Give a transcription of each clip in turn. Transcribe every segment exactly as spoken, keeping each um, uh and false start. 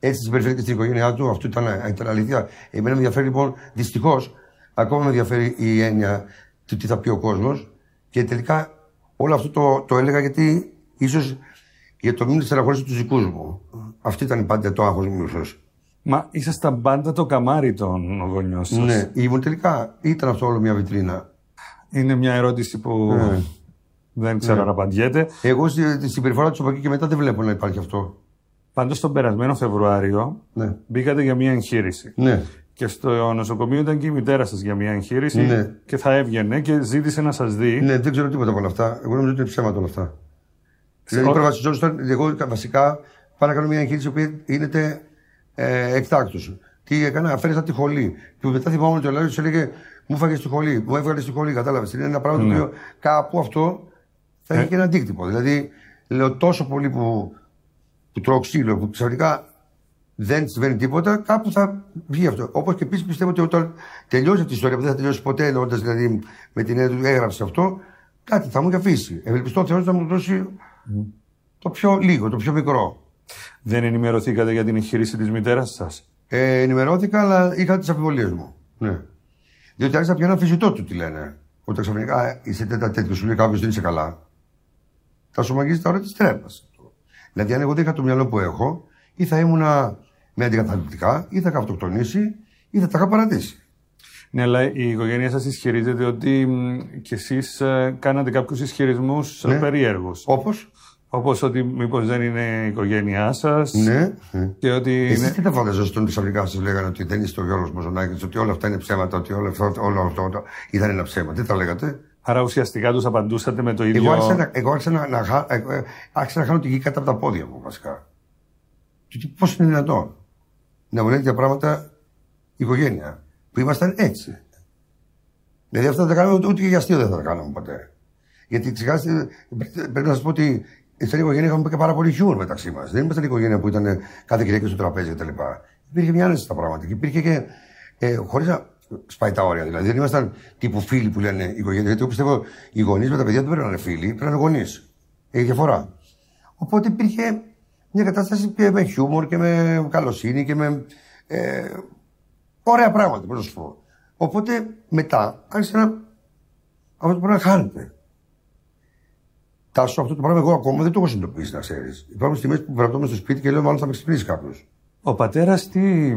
Έτσι συμπεριφέρθηκε στην οικογένειά του, αυτό ήταν, ήταν αλήθεια. Εμένα με ενδιαφέρει λοιπόν, δυστυχώς, ακόμα με ενδιαφέρει η έννοια του τι θα πει ο κόσμος. Και τελικά όλο αυτό το, το έλεγα γιατί ίσως για το μήνυμα στεναχωρήσει τους δικούς μου. Αυτή ήταν πάντα το άγχος μου, ίσως. Μα ήσασταν πάντα το καμάρι των γονιών σας. Ναι, ήμουν τελικά. Ήταν αυτό όλο μια βιτρίνα. Είναι μια ερώτηση που ναι. δεν ξέρω ναι. να απαντιέται. Εγώ στη συμπεριφορά του από εκεί και μετά δεν βλέπω να υπάρχει αυτό. Πάντως τον περασμένο Φεβρουάριο ναι. μπήκατε για μια εγχείρηση. Ναι. Και στο νοσοκομείο ήταν και η μητέρα σας για μια εγχείρηση ναι. και θα έβγαινε και ζήτησε να σας δει. Ναι, δεν ξέρω τίποτα από όλα αυτά. Εγώ νομίζω ότι είναι ψέματα όλα αυτά. Δηλαδή, προβασιζόντουσαν, εγώ βασικά πάω να κάνω μια εγχείρηση που γίνεται ε, εκτάκτως. Τι έκανα, αφαίρεσα τη χολή. Και μετά θυμάμαι ότι ο Λάριος έλεγε μου φάγε στη χολή, μου έβγαλε στη χολή. Κατάλαβες. Είναι ένα πράγμα ναι. το οποίο κάπου αυτό θα έχει ε. και ένα αντίκτυπο. Δηλαδή, λέω τόσο πολύ που, που τρώω ξύλο, που ξαφνικά δεν συμβαίνει τίποτα, κάπου θα βγει αυτό. Όπως και επίσης πιστεύω ότι όταν τελειώσει αυτή η ιστορία, που δεν θα τελειώσει ποτέ, εννοώντας δηλαδή με την έννοια του έγραψε αυτό, κάτι θα μου έχει αφήσει. Ευελπιστώ ο Θεός να μου δώσει mm. το πιο λίγο, το πιο μικρό. Δεν ενημερωθήκατε για την εγχείρηση της μητέρας σας? Ε, ενημερώθηκα, αλλά είχα τις αμφιβολίες μου. Ναι. Διότι άρχισα να πιάνω φυσιτό του, τι λένε. Όταν ξαφνικά είσαι τέτοια τέτοια, σου λέει κάποιος δεν είσαι καλά. Θα σου μαγίζει τα ώρα της τρέπας. Δηλαδή, αν εγώ δεν είχα το μυαλό που έχω, ή θα ήμουνα με αντικαταληπτικά, ή θα είχα αυτοκτονήσει, ή θα τα είχα παρατήσει. Ναι, αλλά η οικογένεια σας ισχυρίζεται ότι κι εσείς ε, κάνατε κάποιους ισχυρισμούς ναι. περίεργους. Όπως? Όπως ότι μήπως δεν είναι η οικογένειά σας. Ναι. Και ότι. Εσείς είναι... τι τα φανταζόσασταν ξαφνικά σας λέγανε ότι δεν είστε ο Γιώργος Μαζονάκης, ότι όλα αυτά είναι ψέματα, ότι όλο αυτό, όλο αυτό ήταν ένα ψέμα. Τι τα λέγατε? Άρα ουσιαστικά τους απαντούσατε με το ίδιο. Εγώ άρχισα να, εγώ άρχισα να, να, άρχισα να χάνω τη γη κάτω από τα πόδια μου, βασικά. Και πώς είναι δυνατόν να μου λένε τέτοια πράγματα η οικογένεια, που ήμασταν έτσι. Δηλαδή αυτά δεν τα κάναμε ούτε και για αστείο δεν θα τα κάναμε ποτέ. Γιατί ξεχάσετε, πρέπει να σας πω ότι στην οικογένεια είχαμε και πάρα πολύ χιούμορ μεταξύ μας. Δεν ήμασταν η οικογένεια που ήταν κάθε Κυριακή στο τραπέζι κτλ. Υπήρχε μια άνεση στα πράγματα και υπήρχε και ε, χωρίς να σπάει τα όρια. Δηλαδή δεν ήμασταν τύπου φίλοι που λένε η οικογένεια. Γιατί εγώ πιστεύω οι γονείς με τα παιδιά δεν πρέπει να είναι φίλοι, πρέπει να είναι γονείς. Έχει διαφορά. Οπότε υπήρχε μια κατάσταση και με χιούμορ και με καλοσύνη και με ε, ωραία πράγματα, πώς να σου πω. Οπότε μετά άρχισε να. Αυτό το πράγμα χάνεται. Τάσο, αυτό το πράγμα εγώ ακόμα δεν το έχω συνειδητοποιήσει, να ξέρεις. Υπάρχουν στιγμές που βραβεύομαι στο σπίτι και λέω: μάλλον θα με ξυπνήσει κάποιος. Ο πατέρας τι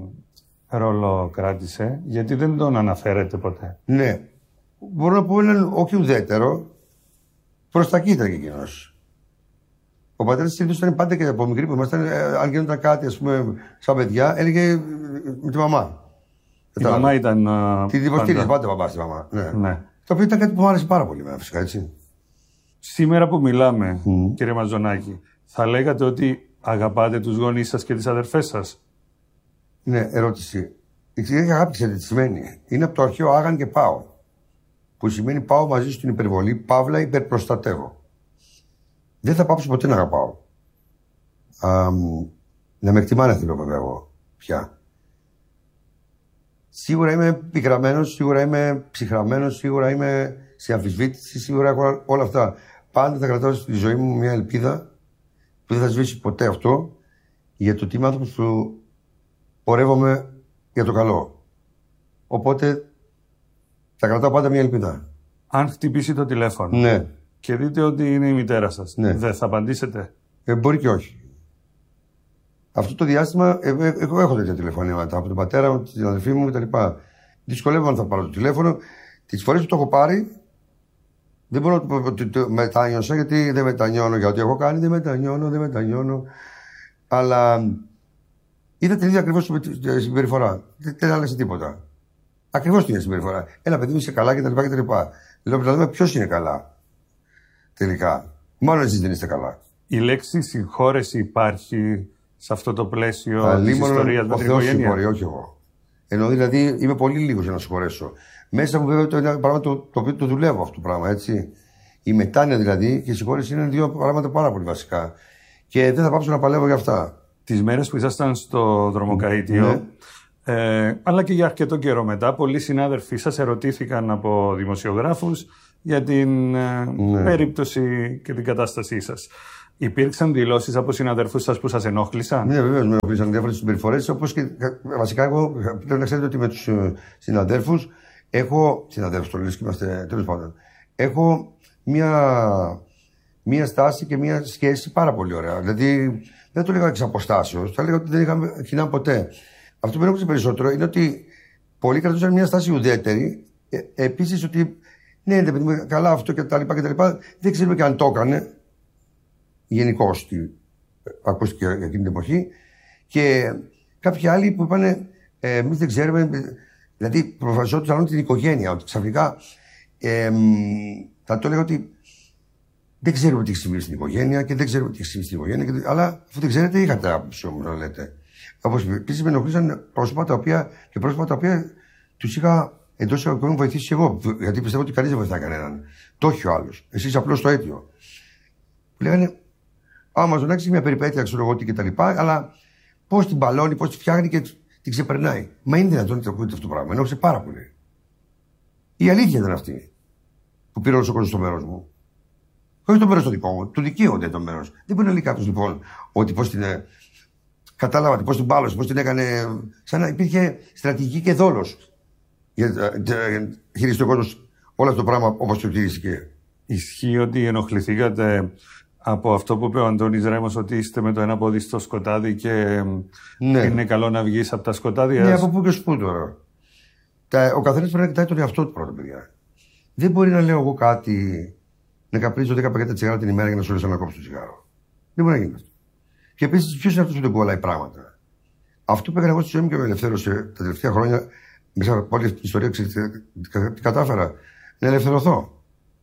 ρόλο κράτησε, γιατί δεν τον αναφέρεται ποτέ? Ναι. Μπορώ να πω έναν όχι ουδέτερο, προς τα κοίτα και εκείνος. Ο πατέρας της ήταν πάντα και από μικρή που ήμασταν, αν γίνονταν κάτι, ας πούμε, σαν παιδιά, έλεγε με τη μαμά. Η μαμά ήταν. Τη υποστήριζε πάντα μπαμπά στη μαμά. Ναι. Ναι. Το οποίο ήταν κάτι που μου άρεσε πάρα πολύ, φυσικά έτσι. Σήμερα που μιλάμε, mm. κύριε Μαζονάκη, θα λέγατε ότι αγαπάτε τους γονείς σας και τις αδερφές σας? Ναι, ερώτηση. Η αγάπη, ξέρετε τι σημαίνει? Είναι από το αρχαίο άγαν και πάω. Που σημαίνει πάω μαζί σου στην υπερβολή, παύλα υπερπροστατεύω. Δεν θα πάψω ποτέ να αγαπάω. Α, να με εκτιμάνε θέλω βέβαια εγώ πια. Σίγουρα είμαι πικραμένος, σίγουρα είμαι ψυχραμένος, σίγουρα είμαι σε αμφισβήτηση, σίγουρα έχω όλα αυτά. Πάντα θα κρατάω στη ζωή μου μια ελπίδα που δεν θα σβήσει ποτέ αυτό, για το ότι είμαι άνθρωπος που πορεύομαι για το καλό. Οπότε θα κρατάω πάντα μια ελπίδα. Αν χτυπήσει το τηλέφωνο ναι. και δείτε ότι είναι η μητέρα σας, ναι. δεν θα απαντήσετε? Ε, μπορεί και όχι. Αυτό το διάστημα εγώ, εγώ έχω τέτοια τηλεφωνήματα από τον πατέρα μου, την αδελφή μου κτλ. Δυσκολεύομαι αν θα πάρω το τηλέφωνο. Τις φορές που το έχω πάρει, δεν μπορώ να το, το μετάνιωσα, γιατί δεν μετανιώνω για ό,τι έχω κάνει, δεν μετανιώνω, δεν μετανιώνω. Αλλά είδα την ίδια ακριβώς συμπεριφορά. Δεν άλλαξε τίποτα. Ακριβώς την ίδια συμπεριφορά. Ένα παιδί μου είσαι καλά κτλ. Λέω να δούμε ποιος είναι καλά. Τελικά. Μάλλον εσείς δεν είστε καλά. Η λέξη συγχώρεση υπάρχει σε αυτό το πλαίσιο Α, της ιστορίας με την οικογένεια? Συγχωρεί, όχι εγώ. Ενώ δηλαδή είμαι πολύ λίγος για να συγχωρέσω. Μέσα μου βέβαια το είναι ένα πράγμα το, το οποίο το δουλεύω αυτό το πράγμα, έτσι. Η μετάνοια δηλαδή και η συγχώρεση είναι δύο πράγματα πάρα πολύ βασικά. Και δεν θα πάψω να παλεύω για αυτά. Τις μέρες που ήσασταν στο δρομοκαΐτιο, ναι. ε, αλλά και για αρκετό καιρό μετά, πολλοί συνάδελφοί σας ερωτήθηκαν από δημοσιογράφους για την ε, ναι. περίπτωση και την κατάστασή σας. Υπήρξαν δηλώσεις από συναδελφούς σας που σας ενόχλησαν? Ναι, βεβαίως, με ενόχλησαν διάφορες συμπεριφορές. Όπως και βασικά, εγώ πρέπει να ξέρετε ότι με τους συναδέλφους έχω. Συναδέλφους, το λες και είμαστε τέλος πάντων. Έχω μία, μία στάση και μία σχέση πάρα πολύ ωραία. Δηλαδή, δεν το λέγα εξ αποστάσεως, θα λέγα ότι δεν είχαμε κοινά ποτέ. Αυτό που ενόχλησε περισσότερο είναι ότι πολλοί κρατούσαν μια στάση ουδέτερη. Ε, Επίσης, ότι ναι, δεν παιδί, καλά αυτό και τα λοιπά και τα λοιπά. Δεν ξέρουμε και αν το έκανε. Γενικώς ακούστηκε εκείνη την εποχή. Και κάποιοι άλλοι που είπαν, ε, εμείς δεν ξέρουμε. Δηλαδή, προφασιζόντουσαν την οικογένεια. Ότι ξαφνικά ε, θα το έλεγα ότι δεν ξέρουμε τι έχει συμβεί στην οικογένεια και δεν ξέρουμε τι έχει συμβεί στην οικογένεια. Και, αλλά αφού δεν ξέρετε, είχατε άποψη όμως να λέτε. Όπως επίσης με ενοχλήσαν πρόσωπα τα οποία, και πρόσωπα τα οποία τους είχα εντός εισαγωγικών βοηθήσει εγώ. Γιατί πιστεύω ότι κανείς δεν βοηθάει κανέναν. Το έχει ο άλλος. Εσείς απλώς το αίτιο. Που λέγανε, Α, Μαζονάκης έχει μια περιπέτεια, ξέρω εγώ τι κτλ. Αλλά πώς την μπαλώνει, πώς τη φτιάχνει και την ξεπερνάει. Μα είναι δυνατόν να ακούγεται αυτό το πράγμα. Ενόχλησε πάρα πολύ. Η αλήθεια ήταν αυτή που πήρε όλο ο κόσμος στο μέρος μου. Όχι το μέρος το δικό μου, του δικαίου το μέρος. Δεν μπορεί να λέει κάποιος λοιπόν ότι πώς την. Κατάλαβα πώς την μπάλωσε, πώς την έκανε. Σαν να υπήρχε στρατηγική και δόλος. Για να χειριστεί ο κόσμος όλο αυτό το πράγμα όπως το χειρίστηκε. Ισχύει ότι ενοχληθήκατε από αυτό που είπε ο Αντώνης Ρέμος, ότι είστε με το ένα πόδι στο σκοτάδι και ναι. Είναι καλό να βγεις από τα σκοτάδια? Ναι, από πού και σπού τώρα. Ο καθένας πρέπει να κοιτάει τον εαυτό του πρώτα, παιδιά. Δεν μπορεί να λέω εγώ κάτι, να καπνίζω δέκα πακέτα τσιγάρα την ημέρα για να σου λέω να κόψω το τσιγάρο. Δεν μπορεί να γίνει αυτό. Και επίσης, ποιος είναι αυτός που δεν κουβαλάει πράγματα. Αυτό που έκανα εγώ στη ζωή μου και με ελευθέρωσε τα τελευταία χρόνια, μέσα από όλη αυτή την ιστορία, ξέρετε τι κατάφερα? Να ελευθερωθώ.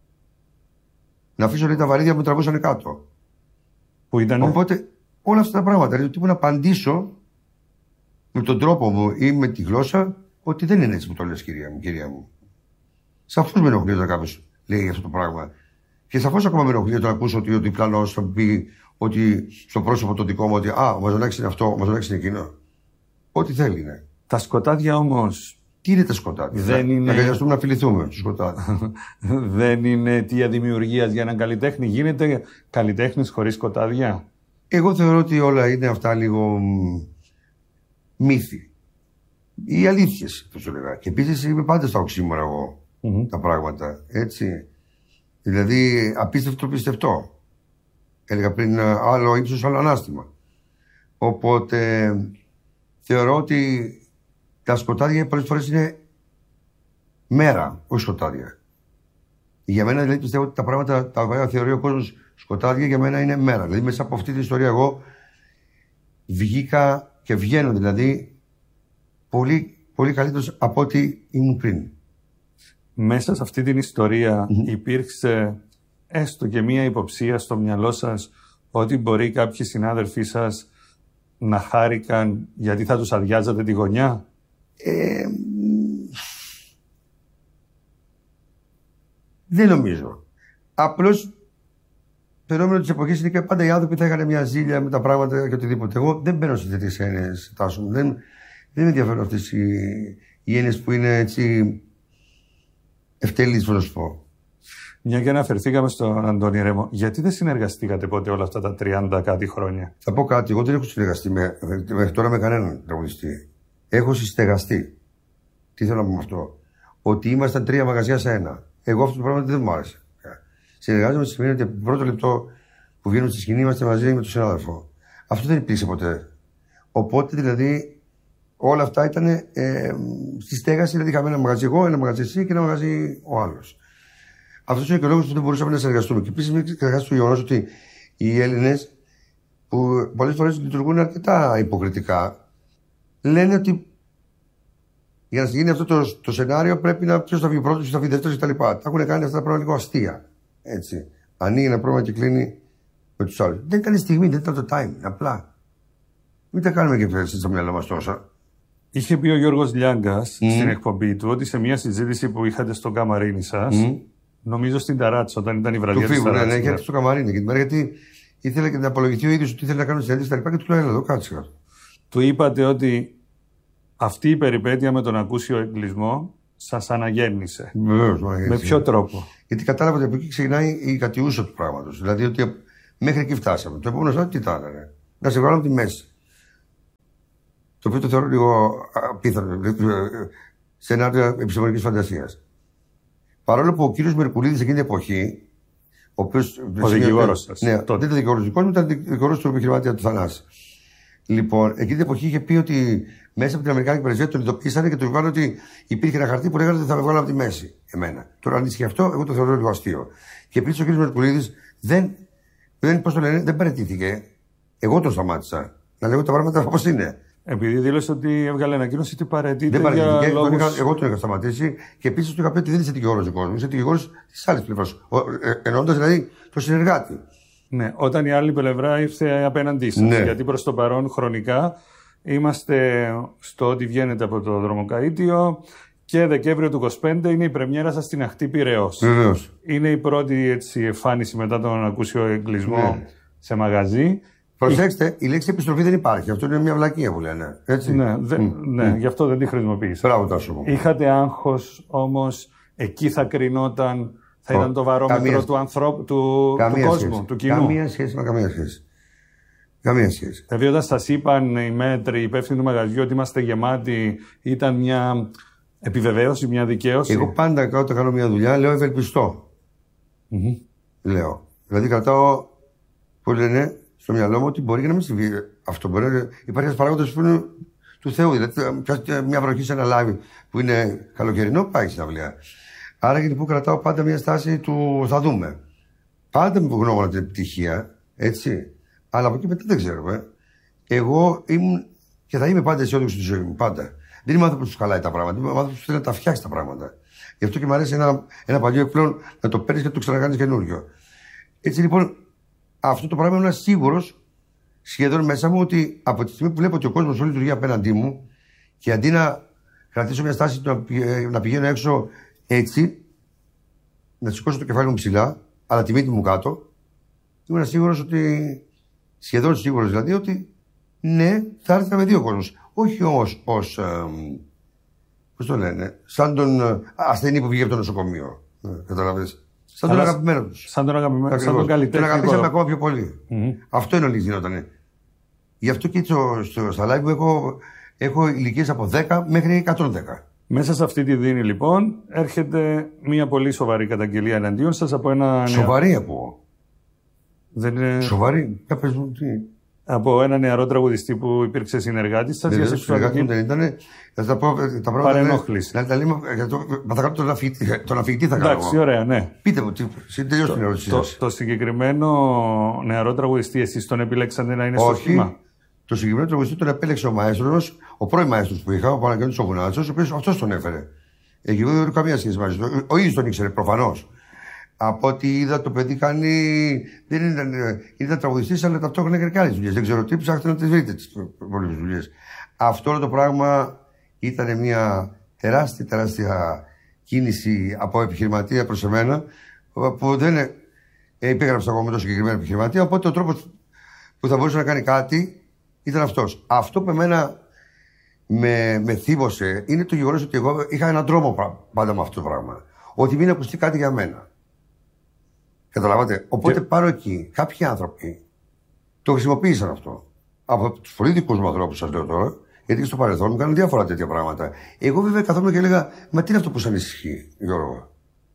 Να αφήσω λέει, τα βαρύδια που με τραβούσαν κάτω. Που ήτανε? Οπότε όλα αυτά τα πράγματα. Δηλαδή, τύπου να απαντήσω με τον τρόπο μου ή με τη γλώσσα ότι δεν είναι έτσι που το λες, κυρία μου. Κυρία μου. Σαφώς με ενοχλεί όταν κάποιος λέει αυτό το πράγμα. Και σαφώς ακόμα με ενοχλεί όταν ακούσω ότι ο διπλανός θα πει ότι στο πρόσωπο το δικό μου ότι Α, ο Μαζονάκης είναι αυτό, ο Μαζονάκης είναι εκείνο. Ό,τι θέλει είναι. Τα σκοτάδια όμως. Τι είναι τα σκοτάδια? Δεν να, είναι... να αγκαλιαστούμε να φιληθούμε στο σκοτάδι. Δεν είναι αιτία δημιουργίας για έναν καλλιτέχνη? Γίνεται καλλιτέχνης χωρίς σκοτάδια? Εγώ θεωρώ ότι όλα είναι αυτά λίγο μύθοι. Οι αλήθειες, θα σου λέγα. Και επίσης είμαι πάντα στα οξύμορα εγώ mm-hmm. τα πράγματα. Έτσι. Δηλαδή απίστευτο πιστευτό. Έλεγα πριν άλλο ύψος, άλλο ανάστημα. Οπότε θεωρώ ότι τα σκοτάδια πολλές φορές είναι μέρα, όχι σκοτάδια. Για μένα δηλαδή πιστεύω ότι τα πράγματα τα οποία θεωρεί ο κόσμος σκοτάδια για μένα είναι μέρα. Δηλαδή μέσα από αυτή την ιστορία εγώ βγήκα και βγαίνω δηλαδή πολύ, πολύ καλύτερος από ό,τι ήμουν πριν. Μέσα σε αυτή την ιστορία mm-hmm. υπήρξε έστω και μία υποψία στο μυαλό σας ότι μπορεί κάποιοι συνάδελφοί σας να χάρηκαν γιατί θα τους αδειάζατε τη γωνιά? Ε, δεν νομίζω. Απλώς το φαινόμενο της εποχής είναι και πάντα οι άνθρωποι θα είχαν μια ζήλια με τα πράγματα και οτιδήποτε. Εγώ δεν μπαίνω σε τέτοιες έννοιες, Τάσο μου. Δεν, δεν με ενδιαφέρουν αυτές οι, οι έννοιες που είναι έτσι ευτελείς, να σου πω. Μια και αναφερθήκαμε στον Αντώνη Ρέμο, γιατί δεν συνεργαστήκατε ποτέ όλα αυτά τα τριάντα κάτι χρόνια? Θα πω κάτι. Εγώ δεν έχω συνεργαστεί με, μέχρι τώρα με κανέναν τραγουδιστή. Έχω συστεγαστεί. Τι θέλω να πω με αυτό? Ότι ήμασταν τρία μαγαζιά σε ένα. Εγώ αυτό το πράγμα δεν μου άρεσε. Συνεργάζομαι σημαίνει ότι από το πρώτο λεπτό που βγαίνουμε στη σκηνή είμαστε μαζί με τον συνάδελφο. Αυτό δεν υπήρξε ποτέ. Οπότε δηλαδή όλα αυτά ήταν ε, στη στέγαση. Δηλαδή είχαμε ένα μαγαζί εγώ, ένα μαγαζί εσύ και ένα μαγαζί ο άλλος. Αυτό είναι και ο λόγος που δεν μπορούσαμε να συνεργαστούμε. Και επίσης, μην ξεχάσετε το γεγονός ότι οι Έλληνες, που πολλές φορές λειτουργούν αρκετά υποκριτικά, λένε ότι για να γίνει αυτό το, το σενάριο πρέπει να ποιος θα βγει πρώτος, ποιος θα βγει δεύτερος κτλ. Τα έχουν κάνει αυτά τα πράγματα λίγο αστεία. Έτσι. Ανοίγει ένα πρόβλημα και κλείνει με τους άλλους. Δεν ήταν η στιγμή, δεν ήταν το time. Απλά. Μην τα κάνουμε και φέρετε στο μυαλό μας τόσα. Είχε πει ο Γιώργος Λιάγκας mm. στην εκπομπή του ότι σε μια συζήτηση που είχατε στο καμαρίνι σας, mm. νομίζω στην Ταράτσα, όταν ήταν η βραδιά της Ταράτσα. Ναι, ναι, είχε έρθει στο καμαρίνι και την μέρα γιατί ήθελε και να απολογηθεί ο ίδιος ότι ήθελε να κάνει συνέντευξη κτλ. Και του λέει: εδώ κάτσε. Του είπατε ότι αυτή η περιπέτεια με τον ακούσιο εγκλισμό σας αναγέννησε. Βεβαίως, με ποιο τρόπο? Γιατί κατάλαβα ότι από εκεί ξεκινάει η κατιούσα του πράγματος. Δηλαδή ότι Μέχρι εκεί φτάσαμε. Το επόμενο στάδιο τι ήταν, ρε. Να σε βγάλω από τη μέση. Το οποίο το θεωρώ λίγο απίθανο. Σενάριο επιστημονικής φαντασίας. Παρόλο που ο κύριος Μερκουλίδης εκείνη την εποχή. Ο, οποίος, ο δικηγόρος σας. Ναι, τότε ήταν δικηγόρος δικός μου, ήταν δικηγόρος του επιχειρηματία του Θανάση. Λοιπόν, εκείνη την εποχή είχε πει ότι μέσα από την Αμερικάνικη πρεσβεία τον ειδοποίησαν και του είπαν ότι υπήρχε ένα χαρτί που λέγανε ότι θα με βγάλω από τη μέση. Εμένα. Τώρα, αν ισχύει αυτό, εγώ το θεωρώ λίγο αστείο. Και επίσης ο κ. Μερκουλίδης δεν, δεν, πώς το λένε, δεν παραιτήθηκε. Εγώ τον σταμάτησα. Να λέγω τα πράγματα όπως είναι. Επειδή δήλωσε ότι έβγαλε ανακοίνωση ότι παραιτείται. Δεν παραιτήθηκε. Για λόγους... Είχα, εγώ τον είχα σταματήσει και επίσης του είχα πει ότι δεν είσαι δικηγόρος δικός μου. Είσαι δικηγόρος της άλλης πλευράς. Ε, εννοώντας δηλαδή το συνεργάτη. Ναι, όταν η άλλη πλευρά ήρθε απέναντί σας. Ναι. Γιατί προς το παρόν χρονικά είμαστε στο ότι βγαίνετε από το δρομοκαΐτιο και Δεκέμβριο του είκοσι πέντε είναι η πρεμιέρα σας στην Αχτή Πειραιώς. Βεβαίως. Είναι η πρώτη έτσι, εμφάνιση μετά τον ακούσιο εγκλισμό Ναι. σε μαγαζί. Προσέξτε, η λέξη επιστροφή δεν υπάρχει. Αυτό είναι μια βλακεία που λένε. Έτσι. Ναι, δε, Mm. ναι Mm. γι' αυτό δεν τη χρησιμοποίησα. Μπράβο, Τάσο μου. Είχατε άγχος όμως, εκεί θα κρινόταν, θα ήταν το βαρόμετρο καμία... του, ανθρώπου, του, του κόσμου, σχέση. του κοινού. Καμία σχέση με καμία σχέση. Καμία σχέση. Δηλαδή, όταν σας είπαν οι μέτροι, οι υπεύθυνοι του μαγαζιού ότι είμαστε γεμάτοι, ήταν μια επιβεβαίωση, μια δικαίωση. Εγώ πάντα όταν κάνω μια δουλειά λέω ευελπιστώ. Mm-hmm. Λέω. Δηλαδή κρατάω, που λένε, στο μυαλό μου ότι μπορεί και να μην συμβεί αυτό. Μπορεί, υπάρχει ένα παράγοντα που είναι του Θεού. Δηλαδή, μια βροχή σε ένα λάδι που είναι καλοκαιρινό, πάει στην αυλαία. Άρα και λοιπόν κρατάω πάντα μια στάση του θα δούμε. Πάντα με γνώμονα την επιτυχία, έτσι. Αλλά από εκεί μετά δεν ξέρω. Ε. Εγώ ήμουν και θα είμαι πάντα αισιόδοξο στη ζωή μου. Πάντα. Δεν είμαι άνθρωπο που του χαλάει τα πράγματα. Είμαι άνθρωπο που θέλει να τα φτιάξει τα πράγματα. Γι' αυτό και μου αρέσει ένα, ένα παλιό εκπλέον να το παίρνει και να το ξανακάνει καινούριο. Έτσι λοιπόν, αυτό το πράγμα ήμουν σίγουρο σχεδόν μέσα μου ότι από τη στιγμή που βλέπω ότι ο κόσμο όλη λειτουργεί απέναντί μου και αντί να κρατήσω μια στάση να πηγαίνω έξω έτσι, να σηκώσω το κεφάλι μου ψηλά, αλλά τη μύτη μου κάτω, ήμουν σίγουρο ότι. Σχεδόν σίγουρο δηλαδή ότι ναι, θα έρθει να με δει ο κόσμο. Όχι όμω ω. Πώ το λένε, σαν τον ασθενή που βγήκε από το νοσοκομείο. Καταλαβαίνεις. Σαν τον αγαπημένο του. Σαν τον αγαπημένο, σαν τον καλλιτέχνη. Τον αγαπήσαμε ακόμα πιο πολύ. Mm-hmm. Αυτό είναι όλη γινότανε. Γι' αυτό και στο, στο, στα live μου έχω, έχω ηλικίες από δέκα μέχρι εκατόν δέκα. Μέσα σε αυτή τη δίνη λοιπόν έρχεται μια πολύ σοβαρή καταγγελία εναντίον σας από ένα. Σοβαρή από. Δεν είναι... Σοβαρή. Για πες μου, τι. Από ένα νεαρό τραγουδιστή που υπήρξε συνεργάτης σας για σεξουαλική παρενόχληση. Να τα λέμε, θα κάνω τον αφηγητή θα κάνω. Εντάξει, ωραία, ναι. Πείτε μου, τελειώστε την ερώτησή σας. Το συγκεκριμένο νεαρό τραγουδιστή εσείς τον επιλέξατε να είναι στο σχήμα? Το συγκεκριμένο τραγουδιστή τον επέλεξε ο μαέστρος, ο πρώην μαέστρος που είχα, ο Παναγιώτης ο Βουνάτσος, ο οποίος αυτός τον έφερε. Εγώ δεν έχω καμία σχέση μαζί του. Ο ίδιος τον ήξερε προφανώς. Από ό,τι είδα το παιδί κάνει. Δεν ήταν, ήταν τραγουδιστής, αλλά ταυτόχρονα έκανε και άλλες δουλειές. Δεν ξέρω τι, ψάχτε να τις βρείτε τις πολλές δουλειές. Αυτό όλο το πράγμα ήταν μια τεράστια, τεράστια κίνηση από επιχειρηματία προς εμένα, που δεν ε, υπέγραψα εγώ με το συγκεκριμένο επιχειρηματία. Οπότε ο τρόπος που θα μπορούσε να κάνει κάτι ήταν αυτός. Αυτό που εμένα με, με θύμωσε είναι το γεγονός ότι εγώ είχα έναν τρόμο πάντα με αυτό το πράγμα. Ότι μην ακουστεί κάτι για μένα. Καταλάβατε. Οπότε και... πάνω εκεί κάποιοι άνθρωποι το χρησιμοποίησαν αυτό. Από του πολύ δικού μου ανθρώπου, σα λέω τώρα, γιατί στο παρελθόν μου κάνουν διάφορα τέτοια πράγματα. Εγώ βέβαια καθόμουν και έλεγα, μα τι είναι αυτό που σα ανησυχεί, Γιώργο.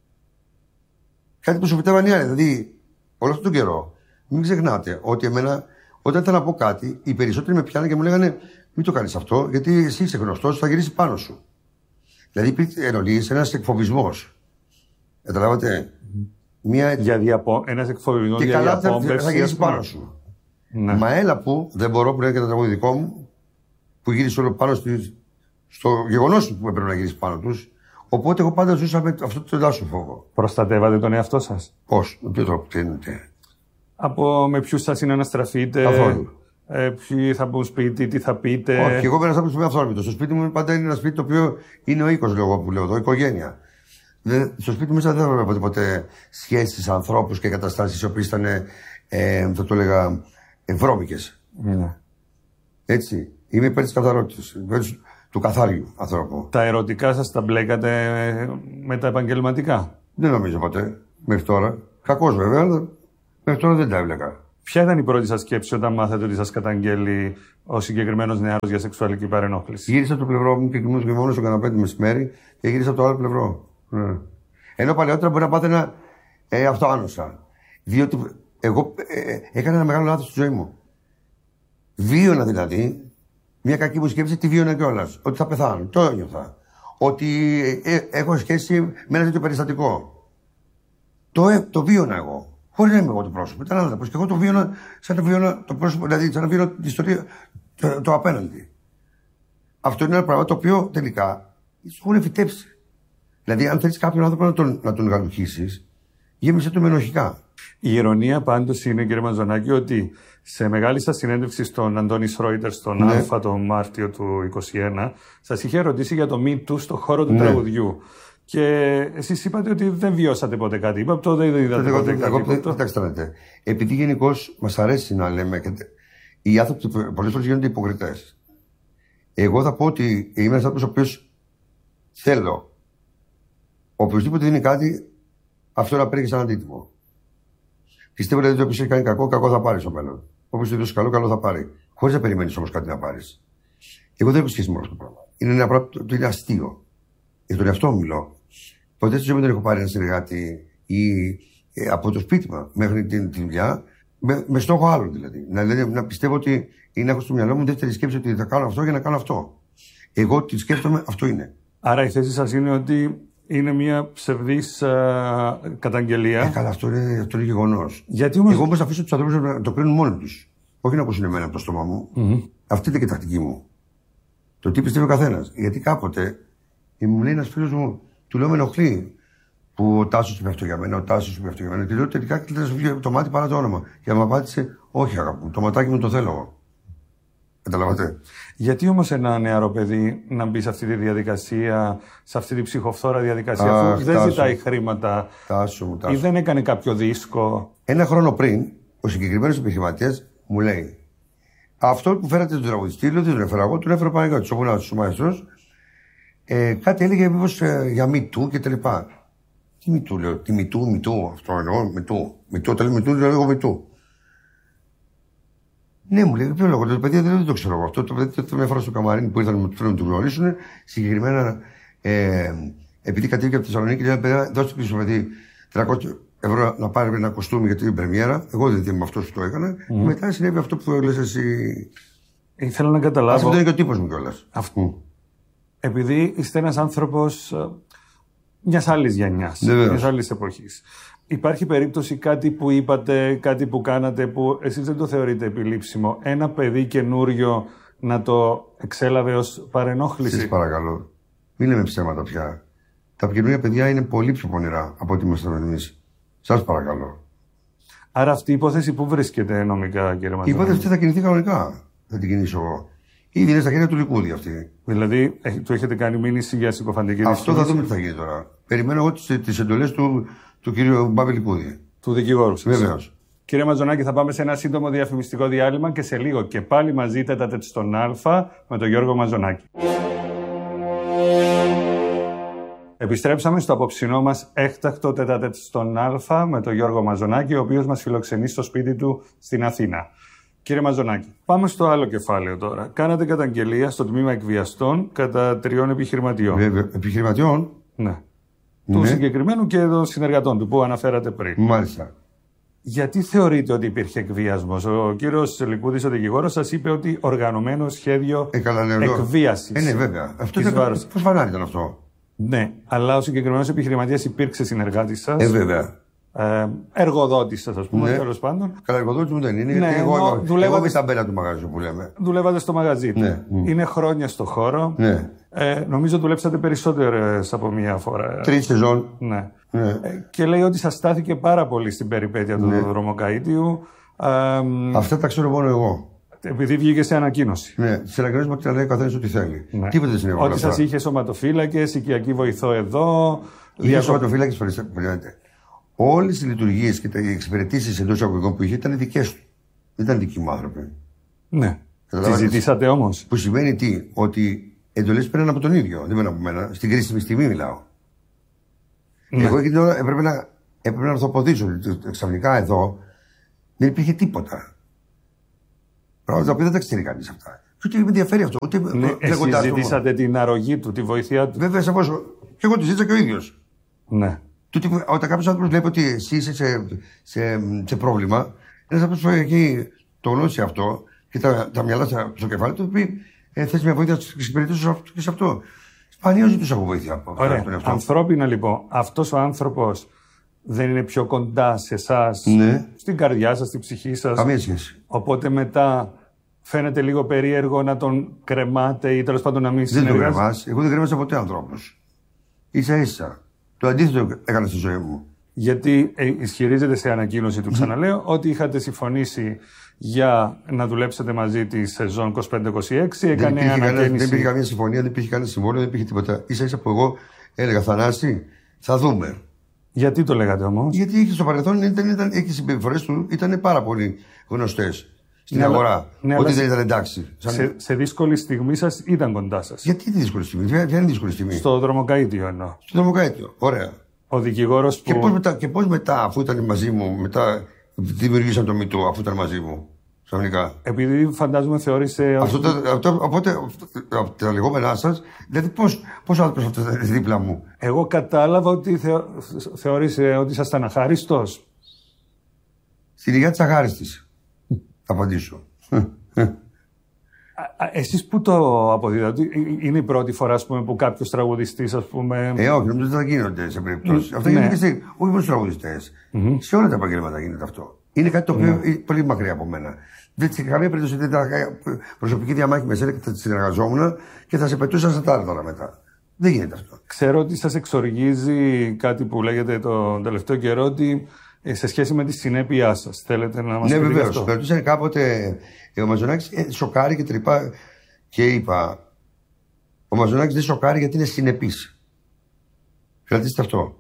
Κάτι που σου πετάβαν οι άλλοι. Δηλαδή, όλο αυτόν τον καιρό, μην ξεχνάτε ότι εμένα, όταν ήταν να πω κάτι, οι περισσότεροι με πιάνανε και μου λέγανε, μην το κάνει αυτό, γιατί εσύ είσαι γνωστό, θα γυρίσει πάνω σου. Δηλαδή, υπήρχε εννοεί ένα εκφοβισμό. Καταλάβατε. Μια... Για διαπο... ένας εκφοβισμός για διαπόμπευση. Θα γυρίσει πάνω σου. Ναι. Μα έλα που δεν μπορώ που είναι και το τραγούδι δικό μου, που γύρισε όλο πάνω στη... στο γεγονός που έπρεπε να γυρίσει πάνω τους. Οπότε εγώ πάντα ζούσα με αυτό το ελάχιστο φόβο. Προστατεύατε τον εαυτό σας? Πώς, με ποιο τρόπο, τι εννοείτε? Από με ποιους θα συναναστραφείτε? Καθόλου. Ε, ποιοι θα μπουν σπίτι, τι θα πείτε? Όχι, εγώ είμαι ένας άνθρωπος που είμαι αυθόρμητος. Στο σπίτι μου πάντα είναι ένα σπίτι το οποίο είναι ο οίκος, λέω, που λέω εδώ, οικογένεια. Δεν, στο σπίτι μου μέσα δεν έβλεπα ποτέ σχέσεις, ανθρώπους και καταστάσεις οι οποίες ήταν, ε, θα το έλεγα, βρώμικες. Mm. Έτσι. Είμαι υπέρ της καθαρότητας, υπέρ του καθάριου ανθρώπου. Τα ερωτικά σας τα μπλέκατε με τα επαγγελματικά? Δεν νομίζω ποτέ, μέχρι τώρα. Κακώς βέβαια, αλλά μέχρι τώρα δεν τα έβλεκα. Ποια ήταν η πρώτη σας σκέψη όταν μάθατε ότι σας καταγγέλει ο συγκεκριμένος νεαρός για σεξουαλική παρενόχληση? Γύρισα από το πλευρό μου και κοιμούμαι μόνο στο καναπέ τη μεσημέρι και γύρισα από το άλλο πλευρό. Ναι. Ενώ παλαιότερα μπορεί να πάθαινα ε, αυτοάνοσα. Διότι εγώ ε, έκανα ένα μεγάλο λάθος στη ζωή μου. Βίωνα δηλαδή μια κακή μου σκέψη, τη βίωνα κιόλας. Ότι θα πεθάνω. Το ένιωθα. Ότι ε, ε, έχω σχέση με ένα τέτοιο περιστατικό. Το, ε, το βίωνα εγώ. Χωρίς να είμαι εγώ το πρόσωπο. Ήταν άνθρωπος. Και εγώ το βίωνα σαν να βίωνα το πρόσωπο, δηλαδή σαν να βίωνα την ιστορία, το, το απέναντι. Αυτό είναι ένα πράγμα το οποίο τελικά σου έχουν φυτέψει. Δηλαδή, αν θέλεις κάποιον άνθρωπο να τον, να τον γαλουχίσεις, γέμισε το με ενοχικά. Η ηρωνία πάντως είναι, κύριε Μαζονάκη, ότι σε μεγάλη σας συνέντευξη στον Αντώνη Σρόιτερ στον Ναι. Α τον Μάρτιο του είκοσι ένα, σας είχε ρωτήσει για το Me Too στον χώρο του Ναι. τραγουδιού. Και εσείς είπατε ότι δεν βιώσατε ποτέ κάτι. Είπα, τότε δεν είδατε Εγώ, ποτέ εγώ, κάτι. εγώ, κοιτάξτε να δείτε. Επειδή γενικώς μας αρέσει να λέμε, και οι άνθρωποι πολλές φορές γίνονται υποκριτές. Εγώ θα πω ότι είμαι ένας άνθρωπος ο οποίος θέλω οποιοδήποτε δίνει κάτι, αυτό να παίρνει σαν αντίτιμο. Πιστεύω δηλαδή ότι όποιος έχει κάνει κακό, κακό θα πάρει στο μέλλον. Όποιος του δώσει καλό, καλό θα πάρει. Χωρίς να περιμένεις όμως κάτι να πάρεις. Εγώ δεν έχω σχέση με αυτό το πράγμα. Είναι ένα πράγμα το είναι αστείο. Για τον εαυτό μου μιλώ. Ποτέ στη ζωή μου δεν έχω πάρει ένα συνεργάτη ή ε, από το σπίτι μου μέχρι την, την δουλειά, με, με στόχο άλλον δηλαδή. Να, δηλαδή. να πιστεύω ότι είναι έχω στο μυαλό μου δεύτερη σκέψη ότι θα κάνω αυτό για να κάνω αυτό. Εγώ τι σκέφτομαι, αυτό είναι. Άρα η θέση σας είναι ότι είναι μια ψευδής α, καταγγελία. Ε, καλά, αυτό είναι, αυτό είναι γεγονός. Γιατί όμως... Εγώ όμως θα αφήσω τους ανθρώπους να το κρίνουν μόνοι τους. Όχι να ακούσουν εμένα από το στόμα μου. Mm-hmm. Αυτή είναι και η τακτική μου. Το τι πιστεύει ο καθένας. Γιατί κάποτε μου λέει ένας φίλος μου, του λέω με ενοχλεί που ο Τάσος είπε αυτό για μένα, ο Τάσος είπε αυτό για μένα. Και λέω τελικά κλείνει σου βγει το μάτι παρά το όνομα. Και μου απάντησε, όχι αγάπη μου, το ματάκι μου το θέλω εγώ. Καταλαβαίνετε. Γιατί όμως ένα νεαρό παιδί να μπει σε αυτή τη διαδικασία, σε αυτή τη ψυχοφθόρα διαδικασία, Αχ, αφού δεν Τάσο. ζητάει χρήματα Τάσο μου, Τάσο. ή δεν έκανε κάποιο δίσκο? Ένα χρόνο πριν, ο συγκεκριμένος επιχειρηματίας μου λέει, αυτό που φέρατε τον τραγουδιστή, λέω δεν τον έφερα εγώ, τον έφερα Παναγιώτης, ο Βουνάτος, ο Μαέστρος. Ε, κάτι έλεγε μήπως ε, για Me Too και τα λοιπά. Τι Me Too, λέω, τι Me Too, Me Too, αυτό εννοώ, Me Too. Me Too, όταν λέει Me Too, λέω εγώ Me Too. Ναι, μου λέει, ποιο λόγο, το παιδί δεν το ξέρω εγώ. Αυτό το παιδί το με έφερα στο καμαρίνι που ήρθαν να μου το γνωρίσουν. Συγκεκριμένα, ε, επειδή κατέβηκε από τη Θεσσαλονίκη, λέει, παιδιά, δώστε πίσω παιδί τριακόσια ευρώ να πάρει ένα κοστούμι για την πρεμιέρα. Εγώ δεν είμαι αυτό που το έκανα. Mm. Και μετά συνέβη αυτό που λες εσύ. Ήθελα να καταλάβω. Αυτό είναι και ο τύπος μου κιόλας. Αυτό. Mm. Επειδή είστε ένας άνθρωπος μιας άλλης γενιάς, μιας άλλης εποχής. Υπάρχει περίπτωση κάτι που είπατε, κάτι που κάνατε που εσείς δεν το θεωρείτε επιλήψιμο, ένα παιδί καινούριο να το εξέλαβε ως παρενόχληση? Σας παρακαλώ, μην λέμε ψέματα πια. Τα καινούργια παιδιά είναι πολύ πιο πονηρά από ό,τι ήμασταν εμείς. Σας παρακαλώ. Άρα αυτή η υπόθεση πού βρίσκεται νομικά, κύριε Μαζονάκη? Η υπόθεση αυτή θα κινηθεί κανονικά. Θα την κινήσω εγώ. Ήδη είναι στα χέρια του Λικούδη αυτή. Δηλαδή, του έχετε κάνει μήνυση για συκοφαντική Αυτό δυσφήμιση? θα δούμε τι θα γίνει τώρα. Περιμένω εγώ τις εντολές του, του κύριου Μπάμπη Λικούδη. Του δικηγόρου σας. Βεβαίως. Κύριε Μαζονάκη, θα πάμε σε ένα σύντομο διαφημιστικό διάλειμμα και σε λίγο και πάλι μαζί τέτα στον Α με τον Γιώργο Μαζονάκη. Επιστρέψαμε στο απόψινό μας έκτακτο τέτα στον Α με τον Γιώργο Μαζονάκη, ο οποίος μας φιλοξενεί στο σπίτι του στην Αθήνα. Κύριε Μαζονάκη, πάμε στο άλλο κεφάλαιο τώρα. Κάνατε καταγγελία στο τμήμα εκβιαστών κατά τριών επιχειρηματιών. Βέβαια, επιχειρηματιών. Ναι. Του Ναι. συγκεκριμένου και των συνεργατών του που αναφέρατε πριν. Μάλιστα. Γιατί θεωρείτε ότι υπήρχε εκβιασμός? Ο κύριος Λικούδης, ο δικηγόρος, σας είπε ότι οργανωμένο σχέδιο Ε, καλά, ναι, εδώ. εκβίασης. Ε, ναι, βέβαια. Αυτό Της ήταν. βάρος. Πώς φανάρι ήταν αυτό? Ναι, αλλά ο συγκεκριμένος επιχειρηματίας υπήρξε συνεργάτης σας. Ε, βέβαια. Ε, εργοδότης σας, ας πούμε, Ναι. τέλος πάντων. Καλά, εργοδότη μου δεν είναι. Ναι, γιατί εγώ, ενώ εγώ, δουλεύατε- εγώ είμαι τα μπέλα του μαγαζιού που λέμε. Δουλεύατε στο μαγαζί του. Ναι. Είναι χρόνια στο χώρο. Ναι. Ε, νομίζω δουλέψατε περισσότερες από μία φορά. Τρει σεζόν. Ναι. Ναι. Ε, και λέει ότι σας στάθηκε πάρα πολύ στην περιπέτεια του Ναι. δρομοκαΐτιου. Ε, Αυτά τα ξέρω μόνο εγώ. επειδή βγήκε σε ανακοίνωση. Ναι, τι ανακοινώσει μου λέει ο καθένα ό,τι θέλει. Ναι. Τίποτα δεν συνέβη. Ότι σας είχε σωματοφύλακες, οικιακή βοηθό εδώ. Είχε διακοπ- σωματοφύλακε, περιμένετε. Όλες οι λειτουργίες και οι εξυπηρετήσεις εντός εισαγωγικών που είχε ήταν δικές του. Δεν ήταν δικοί μου άνθρωποι. Ναι. Τη Καταλάβατε. ζητήσατε όμως? Που σημαίνει τι, ότι εντολές παίρναν από τον ίδιο. Δεν παίρναν από μένα. Στην κρίσιμη στιγμή μιλάω. Ναι. Εγώ εκείνη την ώρα έπρεπε να, έπρεπε να ορθοποδήσω. Ξαφνικά εδώ Δεν υπήρχε τίποτα. Πράγματα τα οποία δεν τα ξέρει κανείς αυτά. Και ούτε με ενδιαφέρει αυτό. Ούτε ναι, εσείς ζητήσατε την αρρωγή του, τη βοήθειά του. Βέβαια, σαφώς. Και εγώ τη ζήτησα και ο ίδιος. Ναι. Τούτη, όταν κάποιος άνθρωπος βλέπει ότι εσύ είσαι σε, σε, σε πρόβλημα, ένας άνθρωπος που έχει το γνώσει αυτό και τα, τα μυαλά στο κεφάλι του, πει ε, θες μια βοήθεια στις εξυπηρετήσεις και σε αυτό. Σπανίως ζητούσα από βοήθεια. Ωραία. Ανθρώπινα λοιπόν, αυτός ο άνθρωπος δεν είναι πιο κοντά σε εσάς, ναι. στην καρδιά σας, στην ψυχή σας. Καμία σχέση. Οπότε μετά φαίνεται λίγο περίεργο να τον κρεμάτε ή τέλος πάντων να μην συνεργάζεται. Δεν τον κρεμάς. Εγώ δεν κρέμασα ποτέ ανθρώπους. Ίσα ίσα. Το αντίθετο έκανα στη ζωή μου. Γιατί ε, ισχυρίζεται σε ανακοίνωση του, ξαναλέω, ότι είχατε συμφωνήσει για να δουλέψετε μαζί τη σεζόν είκοσι πέντε είκοσι έξι. Έκανε δεν, υπήρχε ανακαίνιση... δεν υπήρχε καμία συμφωνία, δεν υπήρχε κανένα συμβόλαιο, δεν υπήρχε τίποτα. Ίσα ίσα που εγώ έλεγα Θανάση, θα δούμε. Γιατί το λέγατε όμως? Γιατί είχε στο παρελθόν ήταν, ήταν, οι συμπεριφορές του ήταν πάρα πολύ γνωστές στην ναι, αγορά. Ναι, ότι δεν ήταν εντάξει. Σαν... Σε, σε δύσκολη στιγμή σας ήταν κοντά σας. Γιατί τη δύσκολη στιγμή, ποια είναι η δύσκολη στιγμή? Στο δρομοκαΐτιο εννοώ. Στο δρομοκαΐτιο, ωραία. Ο δικηγόρος που. Και πώς μετά, και πώς μετά, αφού ήταν μαζί μου, μετά δημιουργήσαν το μητό, αφού ήταν μαζί μου. Ξαφνικά. Επειδή φαντάζομαι θεώρησε. Αυτό, το, αυτό, οπότε, από τα λεγόμενά σας, δηλαδή πώς, πώς ο άνθρωπος αυτό ήταν δίπλα μου. Εγώ κατάλαβα ότι θεω, θεώρησε ότι ήσασταν αχάριστος. Στην υγεία της αχάριστης. Θα απαντήσω. Εσείς πού το αποδίδατε? Είναι η πρώτη φορά ας πούμε, που κάποιος τραγουδιστής, ας πούμε. Ε, όχι, νομίζω ότι θα γίνονται σε περιπτώσεις. Mm, αυτό ναι. γίνεται και σε, όχι μόνο στους τραγουδιστές. Mm-hmm. Σε όλα τα επαγγέλματα γίνεται αυτό. Είναι κάτι το οποίο mm. είναι πολύ μακριά από μένα. Δεν σε καμία περίπτωση δεν ήταν προσωπική διαμάχη με σένα και θα συνεργαζόμουν και θα σε πετούσα στα τάρταρα μετά. Δεν γίνεται αυτό. Ξέρω ότι σας εξοργίζει κάτι που λέγεται τον τελευταίο καιρό, ότι σε σχέση με τη συνέπειά σας. Θέλετε να μας ναι, πείτε βεβαίως. αυτό? Με ρωτήσανε κάποτε ε, ο Μαζονάκης ε, σοκάρει και τρυπά και είπα ο Μαζονάκης δεν σοκάρει γιατί είναι συνεπής. Κρατήστε αυτό.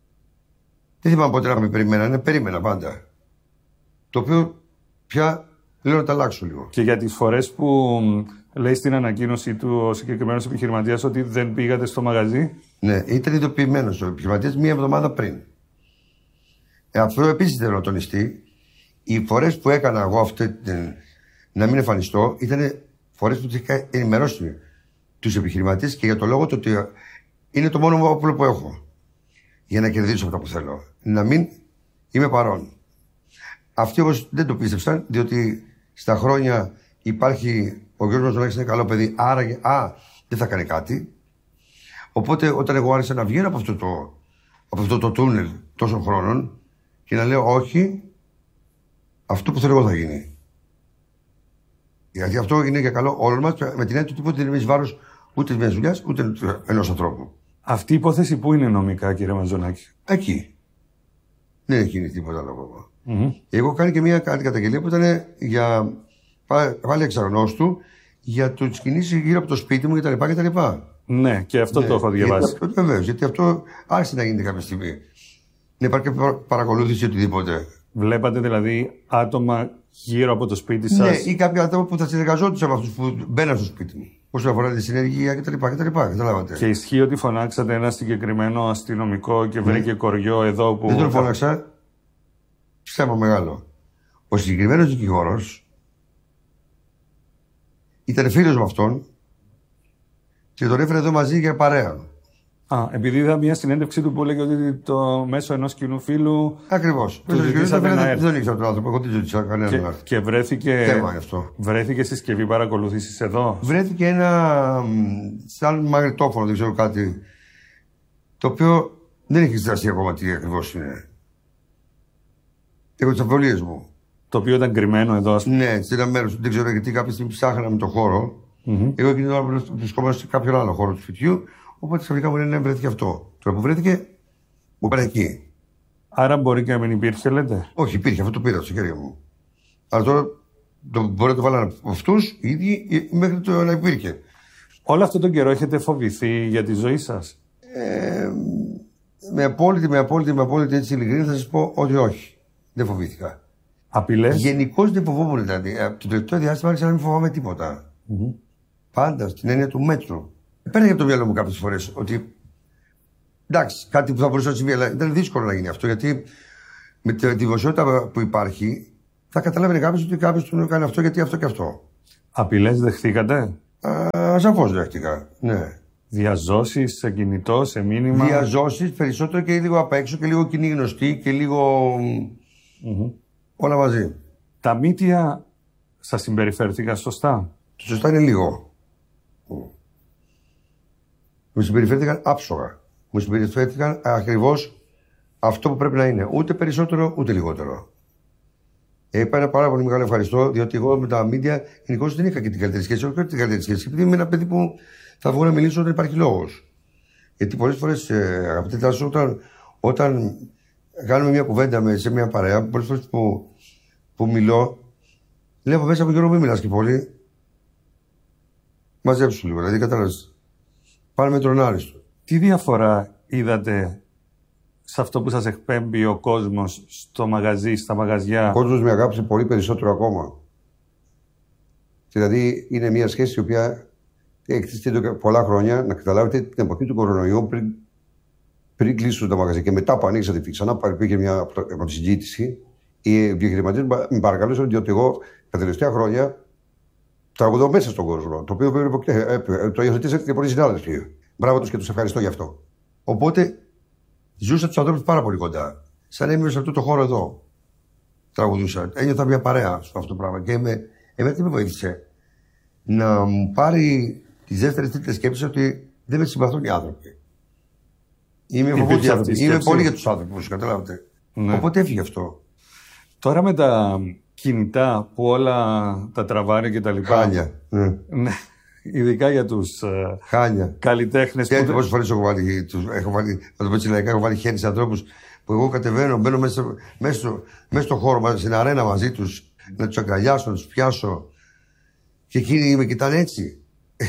Δεν θυμάμαι ποτέ να με περιμένανε, περίμενα πάντα. Το οποίο πια λέω να τα αλλάξω λίγο. Και για τις φορές που λέει στην ανακοίνωση του ο συγκεκριμένος επιχειρηματίας ότι δεν πήγατε στο μαγαζί. Ναι, ήταν ειδοποιημένος ο επιχειρηματίας μία εβδομάδα πριν. Ε, αυτό επίσης θέλω να τονιστεί. Οι φορές που έκανα εγώ αυτή την, να μην εμφανιστώ ήταν φορές που τους είχα ενημερώσει τους επιχειρηματίες και για το λόγο το ότι είναι το μόνο όπλο που έχω για να κερδίσω αυτά που θέλω. Να μην είμαι παρόν. Αυτοί όμως δεν το πίστεψαν, διότι στα χρόνια υπάρχει ο Γιώργος Μαζονάκης είναι καλό παιδί, άρα α, δεν θα κάνει κάτι. Οπότε όταν εγώ άρχισα να βγαίνω από αυτό το, από αυτό το τούνελ τόσων χρόνων και να λέω όχι, αυτό που θέλω εγώ θα γίνει. Γιατί αυτό είναι για καλό όλων μας, με την έννοια του ότι δεν είναι εις βάρος ούτε μιας δουλειάς, ούτε ενός ανθρώπου. Αυτή η υπόθεση πού είναι νομικά, κύριε Μαζονάκη? Εκεί. Δεν έχει γίνει τίποτα άλλο. Mm-hmm. Εγώ κάνω και μια καταγγελία που ήταν για πάλι εξαρρωνόστου για τις κινήσεις γύρω από το σπίτι μου κτλ. Ναι, και αυτό ναι, το έχω διαβάσει. Βεβαίως, γιατί αυτό άρχισε να γίνεται κάποια στιγμή. Να υπάρχει παρακολούθηση οτιδήποτε. Βλέπατε δηλαδή άτομα γύρω από το σπίτι σας? Ναι, ή κάποια άτομα που θα συνεργαζόντουσαν με αυτούς που μπαίναν στο σπίτι μου. Όσον αφορά τη συνεργεία κτλ. Καταλάβατε. Και ισχύει ότι φωνάξατε ένα συγκεκριμένο αστυνομικό και βρήκε ναι. κοριό εδώ που. Δεν τον φώναξα. Ψέμα μεγάλο. Ο συγκεκριμένος δικηγόρος ήταν φίλος με αυτόν και τον έφερε εδώ μαζί για παρέα. Α, επειδή είδα μια συνέντευξη του που έλεγε ότι το μέσω ενός κοινού φίλου. Ακριβώς. Δεν τον ήξερα τον άνθρωπο, εγώ δεν ζήτησα κανέναν να έρθει. Και βρέθηκε. Θέμα γι' αυτό. Βρέθηκε συσκευή παρακολούθησης εδώ. Βρέθηκε ένα. σαν μαγνητόφωνο, δεν ξέρω κάτι. Το οποίο δεν έχει ζητήσει ακόμα τι ακριβώς είναι. Έχω τις αμφιβολίες μου. Το οποίο ήταν κρυμμένο εδώ, ας πούμε. Ναι, σε ένα μέρος. Δεν ξέρω γιατί κάποια στιγμή ψάχναμε το χώρο. Mm-hmm. Εγώ εκείνη την ώρα βρισκόμαστε σε κάποιον άλλο χώρο του σπιτιού. Οπότε ξαφνικά μου λένε ναι, βρέθηκε αυτό. Τώρα που βρέθηκε, μου πάνε εκεί. Άρα μπορεί και να μην υπήρχε, λέτε? Όχι, υπήρχε, αυτό το πήρα στο χέρι μου. Αλλά τώρα το, μπορεί να το βάλανε από αυτούς οι ίδιοι μέχρι το να υπήρχε. Όλο αυτό τον καιρό έχετε φοβηθεί για τη ζωή σας? Ε, με απόλυτη, με απόλυτη, με απόλυτη έτσι ειλικρίνη θα σας πω ότι όχι. Δεν φοβήθηκα. Απειλές? Γενικώς δεν φοβόμουν δηλαδή. Το τελευταίο διάστημα άρχισα να μην φοβάμαι τίποτα. Mm-hmm. Πάντα στην έννοια του μέτρου. Παίρνει από το μυαλό μου κάποιες φορές ότι εντάξει, κάτι που θα μπορούσε να συμβεί, αλλά ήταν δύσκολο να γίνει αυτό γιατί με τη δημοσιότητα που υπάρχει θα καταλάβαινε κάποιο ότι κάποιο του έκανε αυτό γιατί αυτό και αυτό. Απειλές δεχτήκατε? Σαφώς δέχτηκα. Ναι. Διαζώσεις σε κινητό, σε μήνυμα? Διαζώσεις περισσότερο και λίγο απ' έξω και λίγο κοινή γνωστή και λίγο. Mm-hmm. Όλα μαζί. Τα μύτια σας συμπεριφέρθηκαν σωστά? Το σωστά είναι λίγο. Μου συμπεριφέρθηκαν άψογα. Μου συμπεριφέρθηκαν ακριβώς αυτό που πρέπει να είναι. Ούτε περισσότερο ούτε λιγότερο. Ε, είπα ένα πάρα πολύ μεγάλο ευχαριστώ, διότι εγώ με τα μίντια γενικώς δεν είχα και την καλύτερη σχέση. Όχι την καλύτερη σχέση, επειδή είμαι ένα παιδί που θα βγω να μιλήσω όταν υπάρχει λόγος. Γιατί πολλές φορές, ε, αγαπητέ Τάσο, όταν, όταν κάνουμε μια κουβέντα με, σε μια παρέα, πολλές φορές που, που μιλώ, λέω μέσα από Γιώργο, μην μιλάς και πολύ. Μαζέψου λίγο, δηλαδή κατάλαβες. Πάνε με τον άριστο. Τι διαφορά είδατε σε αυτό που σας εκπέμπει ο κόσμος στο μαγαζί, στα μαγαζιά? Ο κόσμος με αγάπησε πολύ περισσότερο ακόμα. Δηλαδή είναι μια σχέση η οποία έχει εδώ πολλά χρόνια. Να καταλάβετε την εποχή του κορονοϊού, πριν, πριν κλείσουν τα μαγαζιά και μετά που ανοίξατε ξανά, πήγε μια από τη συζήτηση. Οι επιχειρηματίες με παρακαλούσαν διότι εγώ τα τελευταία χρόνια τραγουδώ μέσα στον κόσμο. Το οποίο το υιοθετήσατε και πολλοί συνάδελφοι. Μπράβο τους και τους ευχαριστώ γι' αυτό. Οπότε ζούσα τους ανθρώπους πάρα πολύ κοντά. Σαν έμεινε σε αυτό το χώρο εδώ. Τραγουδούσα. Ένιωθα μια παρέα σε αυτό το πράγμα. Και με, εμένα τι με βοήθησε? Να μου πάρει τις δεύτερες τρίτες σκέψεις ότι δεν με συμπαθούν οι άνθρωποι. Είμαι, Είμαι πολύ για τους άνθρωπους, καταλάβετε. Ναι. Οπότε έφυγε αυτό. Τώρα με τα κινητά που όλα τα τραβάνε και τα λοιπά. Χάλια. Ναι. Ναι. Ειδικά για τους uh, καλλιτέχνες. Και που... πόσες φορές έχω βάλει, τους, έχω βάλει, να το πω έτσι λαϊκά, έχω βάλει χέρι σε ανθρώπους που εγώ κατεβαίνω, μπαίνω μέσα, μέσα, στο, μέσα στο χώρο, στην αρένα μαζί τους, να τους αγκαλιάσω, να τους πιάσω. Και εκείνοι με κοιτάνε έτσι.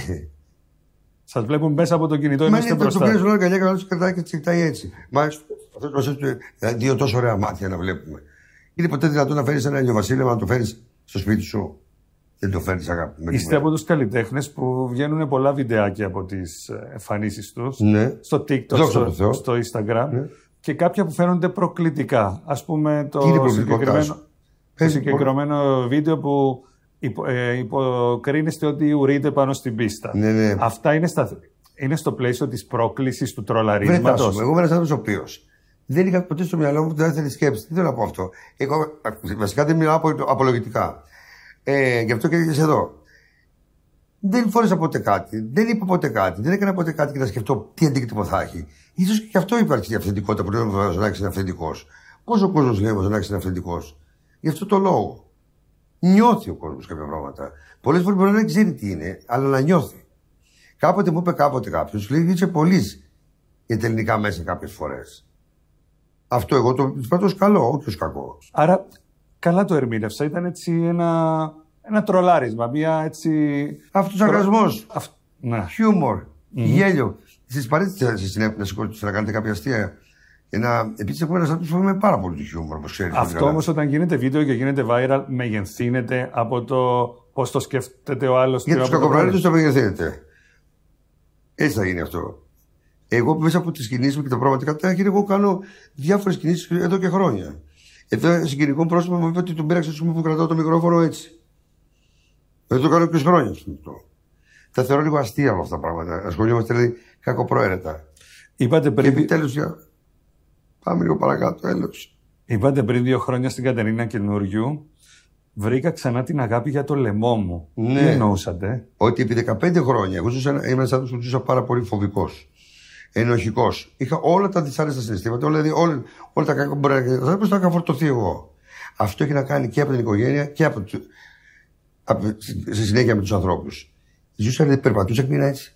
Σας βλέπουν μέσα από το κινητό ή είστε μπροστά? Μα είναι το πιάνεις αγκαλιά και να τους κρατάει και τους κοιτάει έτσι. Μα αυτό το δύο τόσο ωραία μάτια να βλέπουμε. Είναι ποτέ δυνατόν να φέρεις ένα ηλιοβασίλεμα να το φέρεις στο σπίτι σου? Δεν το φέρνεις, αγάπη. Είστε από τους καλλιτέχνες που βγαίνουν πολλά βιντεάκια από τις εμφανίσεις τους. Ναι. Στο TikTok, στο, στο Instagram. Ναι. Και κάποια που φαίνονται προκλητικά. Ας πούμε το συγκεκριμένο, το συγκεκριμένο βίντεο που υπο, ε, υποκρίνεστε ότι ουρείτε πάνω στην πίστα. Ναι, ναι. Αυτά είναι, στα, είναι στο πλαίσιο της πρόκλησης του τρολαρίσματος. Εγώ είμαι ένας άνθρωπος ο οποίος δεν είχα ποτέ στο μυαλό μου τη δεύτερη σκέψη. Τι θέλω να πω αυτό? Εγώ, βασικά δεν μιλάω απολογητικά. Ε, γι' αυτό και είσαι εδώ. Δεν φόρεσα ποτέ κάτι, δεν είπα ποτέ κάτι, δεν έκανα ποτέ κάτι και να σκεφτώ τι αντίκτυπο θα έχει. Ίσως και αυτό υπάρχει η αυθεντικότητα που λέμε ο Ζωνάκης είναι αυθεντικός. Πώς ο κόσμος λέει ο Ζωνάκης είναι αυθεντικός? Γι' αυτό το λόγο. Νιώθει ο κόσμος κάποια πράγματα. Πολλές φορές μπορεί να δεν ξέρει τι είναι, αλλά να νιώθει. Κάποτε μου είπε κάποτε κάποιος, λέει είσαι πολύ για τα ελληνικά μέσα κάποιες φορές. Αυτό εγώ το πράττω ως καλό, όχι ως κακό. Άρα. Καλά το ερμήνευσα. Ήταν έτσι ένα, ένα τρολάρισμα. Μια έτσι. Αυτοσαρκασμός. Αυ... Ναι. Χιούμορ. Mm-hmm. Γέλιο. Στις παρέσεις να σηκώσετε να κάνετε κάποια αστεία. Να... Επίσης, έχω ένα άνθρωπο που είμαι πάρα πολύ χιούμορ, όπως ξέρεις. Αυτό όμως όταν γίνεται βίντεο και γίνεται viral, μεγενθύνεται από το πώς το σκέφτεται ο άλλος. Για τους κακοπραγμάτες το μεγενθύνεται. Έτσι θα γίνει αυτό. Εγώ μέσα από τις κινήσεις μου και τα πραγματικά τάχυρα, εγώ κάνω διάφορες κινήσεις εδώ και χρόνια. Εδώ συγκεκριτικό πρόσωπο μου είπε ότι τον πήραξε πούμε, που κρατάω το μικρόφωνο έτσι. Δεν το κάνω και χρόνια αυτό. Τα θεωρώ λίγο αστεία όλα αυτά τα πράγματα. Ασχολιόμαστε δηλαδή κακοπροαίρετα. Είπατε πριν. Και τέλος για. Πάμε λίγο παρακάτω, έλεος. Είπατε πριν δύο χρόνια στην Κατερίνα Καινούριου, βρήκα ξανά την αγάπη για το λαιμό μου. Ναι. Τι εννοούσατε? Ότι επί δεκαπέντε χρόνια εγώ ζούσα, ήμουν ένας άνθρωπος που ζούσα πάρα πολύ φοβικός. Ενοχικός. Είχα όλα τα δυσάρεστα συναισθήματα, όλα, δηλαδή, όλα, όλα τα κακά που μπορεί να κάνει. Πώς θα είχα φορτωθεί εγώ. Αυτό έχει να κάνει και από την οικογένεια και από, από, σε συνέχεια με τους ανθρώπους. Ζούσα, δηλαδή, περπατούσα και μείνα έτσι.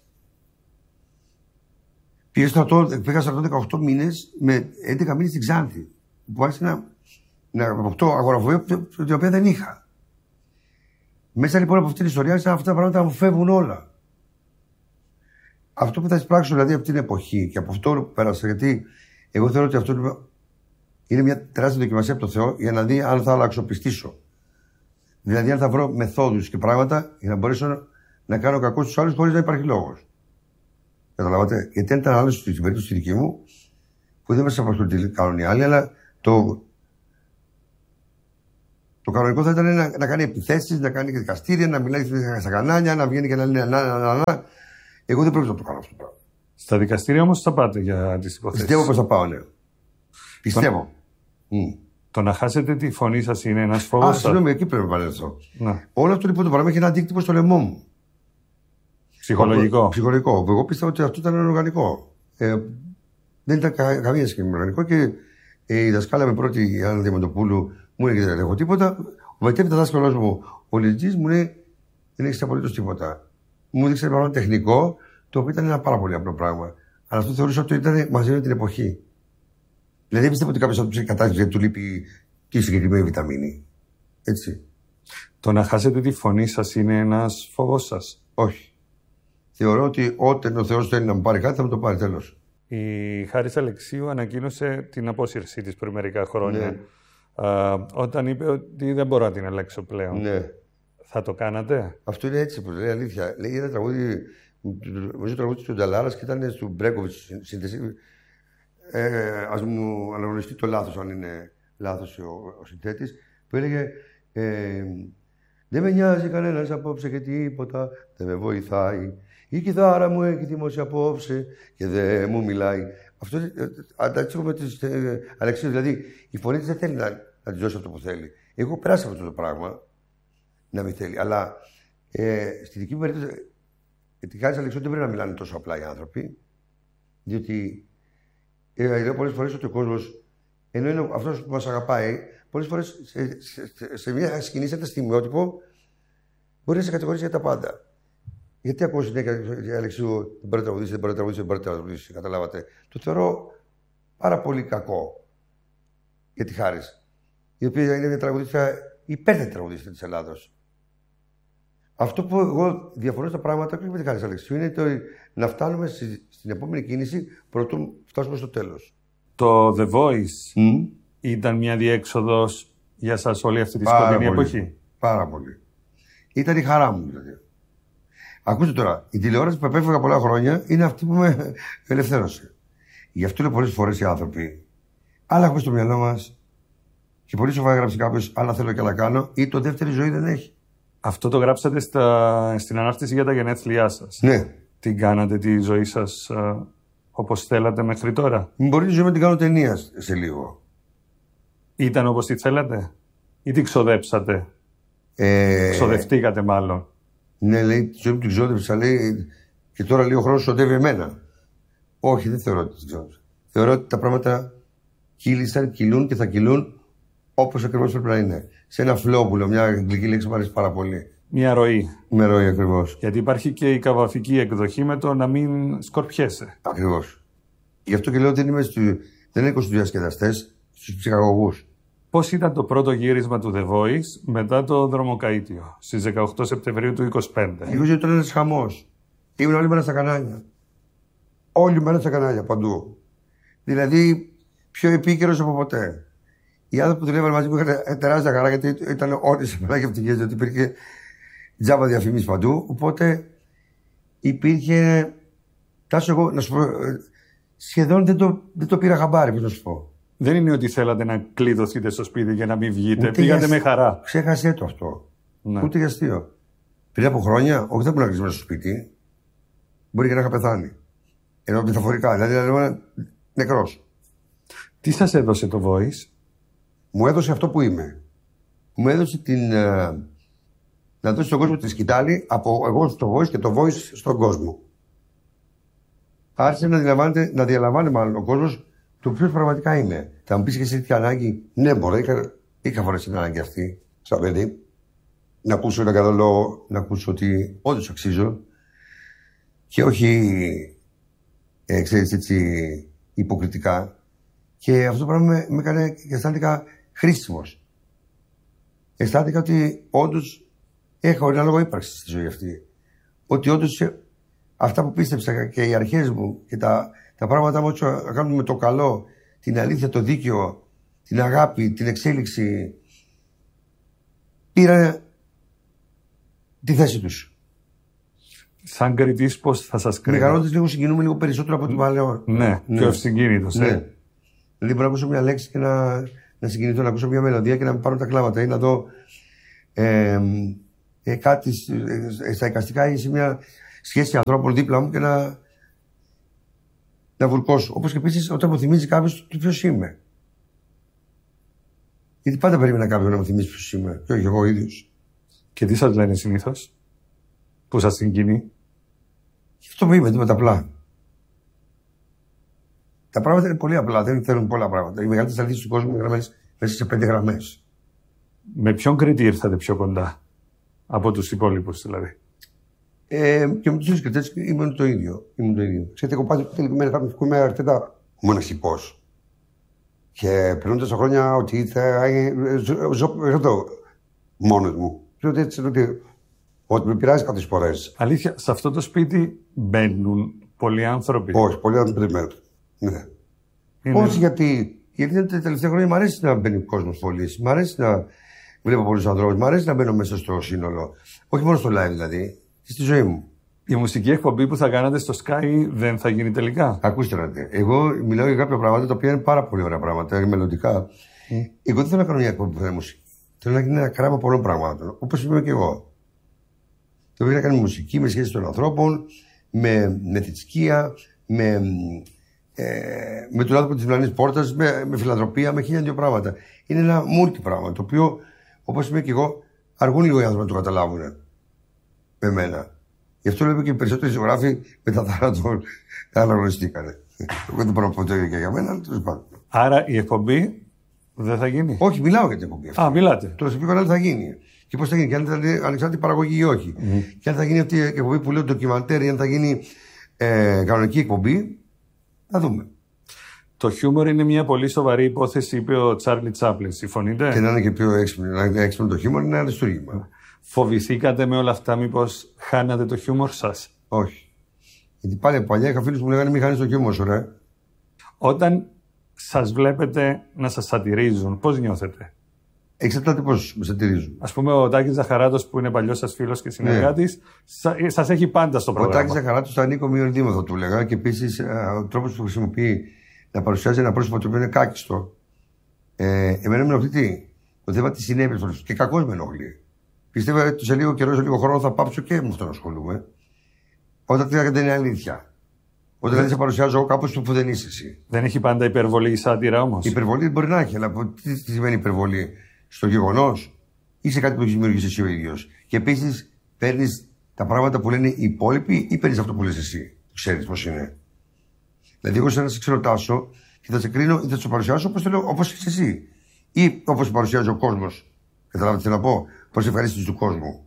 Πήγα στρατό δεκαοκτώ μήνες με έντεκα μήνες στην Ξάνθη. Που άρχισε να, να αποκτώ αγοραφοβία την οποία δεν είχα. Μέσα λοιπόν από αυτή την ιστορία, αυτά τα πράγματα μου φεύγουν όλα. Αυτό που θα εισπράξω δηλαδή από την εποχή και από αυτό που πέρασα, γιατί εγώ θεωρώ ότι αυτό είναι μια τεράστια δοκιμασία από το Θεό για να δει αν θα αλλαξοπιστήσω. Δηλαδή, αν θα βρω μεθόδους και πράγματα για να μπορέσω να κάνω κακό στους άλλους χωρίς να υπάρχει λόγος. Καταλάβατε. Γιατί αν ήταν άλλο στην περίπτωση τη δική μου, που δεν μα απασχολεί τι κάνουν οι άλλοι, αλλά το. Το κανονικό θα ήταν να, να κάνει επιθέσεις, να κάνει και δικαστήρια, να μιλάει στα κανάλια, να βγαίνει και να λέει να, να, να, να. Εγώ δεν πρόκειται να το κάνω αυτό το πράγμα. Στα δικαστήρια όμως θα πάτε για τις υποθέσεις. Πιστεύω πως θα πάω, ναι. Πιστεύω. Το, mm. το να χάσετε τη φωνή σας είναι ένας φόβος. Α, συγγνώμη, εκεί πρέπει να παρέλθω. Όλο αυτό λοιπόν το πράγμα έχει ένα αντίκτυπο στο λαιμό μου. Ψυχολογικό. Ψυχολογικό. Εγώ πίστευα ότι αυτό ήταν οργανικό. Ε, δεν ήταν κα, καμία σχέση με οργανικό και ε, η δασκάλα με πρώτη, η Άννα Διαμαντοπούλου, μου έλεγε δεν έχω τίποτα. Ο μετέπειτα δάσκαλος μου, ο Λιτζής, μου λέει δεν έχει απολύτως τίποτα. Μου δείξε ένα πράγμα τεχνικό, το οποίο ήταν ένα πάρα πολύ απλό πράγμα. Αλλά αυτό θεωρούσα ότι ήταν μαζί με την εποχή. Δηλαδή δεν πιστεύω ότι κάποιο θα του ψάξει κατάσταση γιατί του λείπει και η συγκεκριμένη βιταμίνη. Έτσι. Το να χάσετε τη φωνή σας είναι ένας φόβος σας. Όχι. Θεωρώ ότι όταν ο Θεός θέλει να μου πάρει κάτι θα μου το πάρει, τέλος. Η Χάρις Αλεξίου ανακοίνωσε την απόσυρσή της πριν μερικά χρόνια. Ναι. Α, όταν είπε ότι δεν μπορώ να την αλλάξω πλέον. Ναι. Θα το κάνατε? Αυτό είναι έτσι που λέει αλήθεια. Λέει ένα τραγούδι, νομίζω τραγούδι του Νταλάρας και ήταν του Μπρέκοβιτς σύνθεση. Ε, ας μου αναγνωριστεί το λάθος, αν είναι λάθος ο, ο συνθέτης, που έλεγε ε, δεν με νοιάζει κανένας απόψε και τίποτα, δεν με βοηθάει. Η κιθάρα μου έχει θυμώσει απόψε και δεν μου μιλάει. Αυτό αντάξω με τις ε, Αλεξίου, δηλαδή η φωνή της δεν θέλει να, να της δώσει αυτό που θέλει. Εγώ περάσα αυτό το πράγμα, να μην θέλει. Αλλά ε, στη δική μου περίπτωση, τη Χάρις Αλεξίου δεν πρέπει να μιλάνε τόσο απλά οι άνθρωποι, διότι ε, λέω πολλές φορές ότι ο κόσμος, ενώ είναι αυτός που μας αγαπάει, πολλές φορές σε, σε, σε, σε μια σκηνή, σε ένα στιγμιότυπο, μπορεί να σε κατηγορήσει για τα πάντα. Γιατί ακούω συνέχεια, Αλεξίου, δεν μπορεί να τραγουδήσει, δεν μπορεί να τραγουδήσει, δεν μπορεί να τραγουδήσει, καταλάβατε. Το θεωρώ πάρα πολύ κακό για τη Χάρις, η οποία είναι μια τραγουδίστρια, υπέρθετη τραγουδίστρια της Ελλάδος. Αυτό που εγώ διαφωνώ στα πράγματα, όχι με τη Χάρις Αλεξίου, είναι το να φτάνουμε στη, στην επόμενη κίνηση πρωτού φτάσουμε στο τέλος. Το The Voice mm. ήταν μια διέξοδος για σας όλη αυτή τη σκοτεινή εποχή. Πάρα πολύ. Ήταν η χαρά μου, δηλαδή. Ακούστε τώρα, η τηλεόραση που επέφυγα πολλά χρόνια είναι αυτή που με ελευθέρωσε. Γι' αυτό είναι πολλές φορές οι άνθρωποι, άλλα έχουμε στο μυαλό μας και πολύ σοβαρά γράψει κάποιος, άλλα θέλω και άλλα κάνω, ή το δεύτερη ζωή δεν έχει. Αυτό το γράψατε στα, στην ανάρτηση για τα γενέθλιά σας. Ναι. Την κάνατε τη ζωή σας α, όπως θέλατε μέχρι τώρα? Μπορεί τη ζωή να την κάνω ταινία σε λίγο. Ήταν όπως τη θέλατε ή την ξοδέψατε? Ε... Ξοδευτήκατε μάλλον. Ναι, λέει, τη ζωή μου την ξόδεψα, λέει, και τώρα λέει ο χρόνος οδεύει εμένα. Όχι, δεν θεωρώ ότι την ξόδεψα. Θεωρώ ότι τα πράγματα κύλησαν, κυλούν και θα κυλούν όπως ακριβώς πρέπει να είναι. Σε ένα flow που λέω, μια αγγλική λέξη μου αρέσει πάρα πολύ. Μια ροή. Μια ροή, ακριβώς. Γιατί υπάρχει και η καβαφική εκδοχή με το να μην σκορπιέσαι. Ακριβώς. Γι' αυτό και λέω ότι δεν είμαι στου... δεν έχω στους διασκεδαστές, στους ψυχαγωγούς. Πώς ήταν το πρώτο γύρισμα του The Voice μετά το δρομοκαΐτιο, στις δεκαοκτώ Σεπτεμβρίου του είκοσι πέντε? Εγώ ήταν ένας χαμός. Ήμουν όλη μέρα στα κανάλια. Όλη μέρα στα κανάλια, παντού. Δηλαδή, πιο επίκαιρος από ποτέ. Οι άνθρωποι που δουλεύαν μαζί μου είχαν τεράστια χαρά, γιατί ήταν όλοι σε πολλά και ευτυχίες, γιατί υπήρχε τζάμπα διαφήμιση παντού. Οπότε υπήρχε. Τάσο, εγώ να σου πω. Σχεδόν δεν το, δεν το πήρα χαμπάρι, πώς να σου πω. Δεν είναι ότι θέλατε να κλειδωθείτε στο σπίτι για να μην βγείτε. Ούτε πήγατε για... με χαρά. Ξέχασέ το αυτό. Ναι. Ούτε για αστείο. Πριν από χρόνια, όχι δεν ήμουν κλεισμένο στο σπίτι. Μπορεί και να είχα πεθάνει. Ενώ μεταφορικά. Δηλαδή, δηλαδή νεκρός. Τι σας έδωσε το Voice? Μου έδωσε αυτό που είμαι. Μου έδωσε την. Ε, να δώσει στον κόσμο τη σκητάλη από εγώ στο Voice και το Voice στον κόσμο. Άρχισε να διαλαμβάνει, να διαλαμβάνει μάλλον ο κόσμος το ποιο πραγματικά είναι. Θα μου πει και εσύ τι ανάγκη. Ναι, μπορεί, είχα, είχα φορέσει την ανάγκη αυτή, σαν παιδί. Να ακούσω ένα καλό λόγο, να ακούσω ότι όντως αξίζω. Και όχι, ε, ξέρεις, έτσι, υποκριτικά. Και αυτό το πράγμα με, με έκανε και αισθάνθηκα χρήσιμος. Αισθάνθηκα ότι όντως έχω ένα λόγο ύπαρξης στη ζωή αυτή. Ότι όντως αυτά που πίστεψα και οι αρχές μου και τα, τα πράγματα μου να κάνουν με το καλό, την αλήθεια, το δίκαιο, την αγάπη, την εξέλιξη, πήραν τη θέση τους. Σαν κριτής πώς θα σας κρίνω? Μεγαλώντας λίγο συγκινούμε λίγο περισσότερο από την παλαιό. Ναι, ναι, πιο ευσυγκίνητος. Ναι. Ε. Δηλαδή μπορώ να ακούσω μια λέξη και να, να συγκινηθώ, να ακούσω μια μελωδία και να με πάρουν τα κλάματα ή να δω ε, ε, κάτι ε, στα εικαστικά ή σε μια σχέση ανθρώπων δίπλα μου και να, να βουλκώσω. Όπως και επίσης όταν μου θυμίζει κάποιος το ποιος είμαι. Γιατί πάντα περίμενα κάποιον να μου θυμίσει ποιος είμαι, και όχι εγώ ίδιος. Και τι σας λένε συνήθως, που σας συγκινεί? Αυτό που είμαι, τίποτα απλά. Τα πράγματα είναι πολύ απλά, δεν θέλουν πολλά πράγματα. Οι μεγαλύτερες αλήθειες του κόσμου είναι γραμμένες μέσα σε πέντε γραμμές. Με ποιον Κρήτη ήρθατε πιο κοντά από τους υπόλοιπους, δηλαδή? Ε, και με τους δύο κριτές ήμουν το ίδιο. Ήμουν το ίδιο. Ξέρετε, εγώ πάντα τελικά κάποιον που είμαι αρκετά μοναχικός. Και πριν τόσα χρόνια ότι ήθελα. Ζω εδώ μόνος μου. Ξέρω έτσι ότι. Ότι με πειράζει κάποιες φορές. Αλήθεια, σε αυτό το σπίτι μπαίνουν πολλοί άνθρωποι? Όχι, πολλοί άνθρωποι δεν μπαίνουν. Ναι. Είναι... Όχι γιατί. Γιατί τα τελευταία χρόνια μου αρέσει να μπαίνει ο κόσμος πολύ. Μ' αρέσει να βλέπω πολλούς ανθρώπους. Μ' αρέσει να μπαίνω μέσα στο σύνολο. Όχι μόνο στο live δηλαδή. Και στη ζωή μου. Η μουσική εκπομπή που θα κάνατε στο Sky δεν θα γίνει τελικά? Ακούστε να δείτε. Εγώ μιλάω για κάποια πράγματα τα οποία είναι πάρα πολύ ωραία πράγματα, μελλοντικά. Mm. Εγώ δεν θέλω να κάνω μια εκπομπή που θα είναι μουσική. Θέλω να γίνει ένα κράμα πολλών πραγμάτων. Όπως είμαι και εγώ. Θέλω να κάνει μουσική με σχέση των ανθρώπων, με, με θρησκεία, με, ε, με τον άνθρωπο τη διπλανή πόρτα, με, με φιλανθρωπία, με χίλια δύο πράγματα. Είναι ένα multi πράγμα το οποίο, όπως είμαι και εγώ, αργούν λίγο οι άνθρωποι να το καταλάβουν. Με μένα. Γι' αυτό λέω και οι περισσότεροι ζωγράφοι με τα θάνατον αναγνωριστήκανε. Εγώ δεν μπορώ να πω το ίδιο και για μένα, αλλά τέλος πάντων. Άρα η εκπομπή δεν θα γίνει? Όχι, μιλάω για την εκπομπή αυτή. Α, μιλάτε. Το σπίτι κανάλι θα γίνει. Και πώς θα γίνει, και αν θα είναι ανεξάρτητη παραγωγή ή όχι. Mm. Και αν θα γίνει αυτή η εκπομπή που λέω ντοκιμαντέρ, ή αν θα γίνει ε, κανονική εκπομπή, θα δούμε. Το χιούμορ είναι μια πολύ σοβαρή υπόθεση, είπε ο Τσάρλι Τσάπλιν. Συμφωνείτε? Και να είναι και πιο έξυπνο το χιούμορ, είναι ένα αριστούργημα. Φοβηθήκατε με όλα αυτά, μήπως χάνατε το χιούμορ σας? Όχι. Γιατί πάλι παλιά είχα φίλους που μου λέγανε μην χάνεις το χιούμορ σου, ρε. Όταν σας βλέπετε να σας σατυρίζουν, πώς νιώθετε? Εξαρτάται πώς με σατυρίζουν. Ας πούμε, ο Τάκης Ζαχαράτος, που είναι παλιός σας φίλος και συνεργάτης, ναι, σας έχει πάντα στο πρόγραμμα. Ο Τάκης Ζαχαράτος θα ανήκω μείον δήμο, θα του έλεγα. Και επίσης ο τρόπος που χρησιμοποιεί να παρουσιάζει ένα πρόσωπο το οποίο είναι κάκιστο. Ε, εμένα με ενοχλεί τι. Το θέμα τη συνέπεια και κακώς με ενοχλεί. Πιστεύω ότι σε λίγο καιρό, σε λίγο χρόνο θα πάψω και με αυτό να ασχολούμαι. Όταν δεν είναι αλήθεια. Όταν δηλαδή σε παρουσιάζω εγώ κάπως που δεν είσαι εσύ. Δεν έχει πάντα υπερβολή η σάτυρα όμως? Η υπερβολή μπορεί να έχει, αλλά τι, τι σημαίνει υπερβολή? Στο γεγονός ή σε κάτι που έχει δημιουργήσει εσύ ο ίδιος. Και επίσης παίρνεις τα πράγματα που λένε οι υπόλοιποι ή παίρνεις αυτό που λες εσύ. Ξέρεις πώς είναι. Δηλαδή, εγώ σαν να σε ξεροτάσω και θα σε κρίνω ή θα σε παρουσιάσω όπως θέλω, όπως είσαι εσύ. Ή όπως σε παρουσιάζει ο κόσμος. Καταλάβετε τι θέλω να πω? Προς ευχαρίστηση του κόσμου.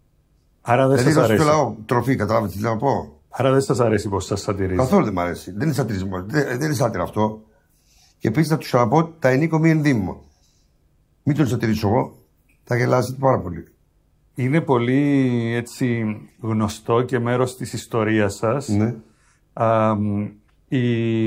Άρα δεν δηλαδή, σας αρέσει. Δηλαδή, λαό τροφή, καταλάβετε τι θέλω να πω? Άρα δεν σας αρέσει πως σας σατυρίζει? Καθόλου δεν μ' αρέσει. Δεν είναι σατυρισμό. Δεν, δεν είναι σάτυρα αυτό. Και επίσης θα του ξαναπώ, τα ενίκο μη ενδύμω. Μην τον σατυρίσω εγώ, θα γελάσετε πάρα πολύ. Είναι πολύ έτσι γνωστό και μέρος της ιστορίας σας. Ναι. Α, η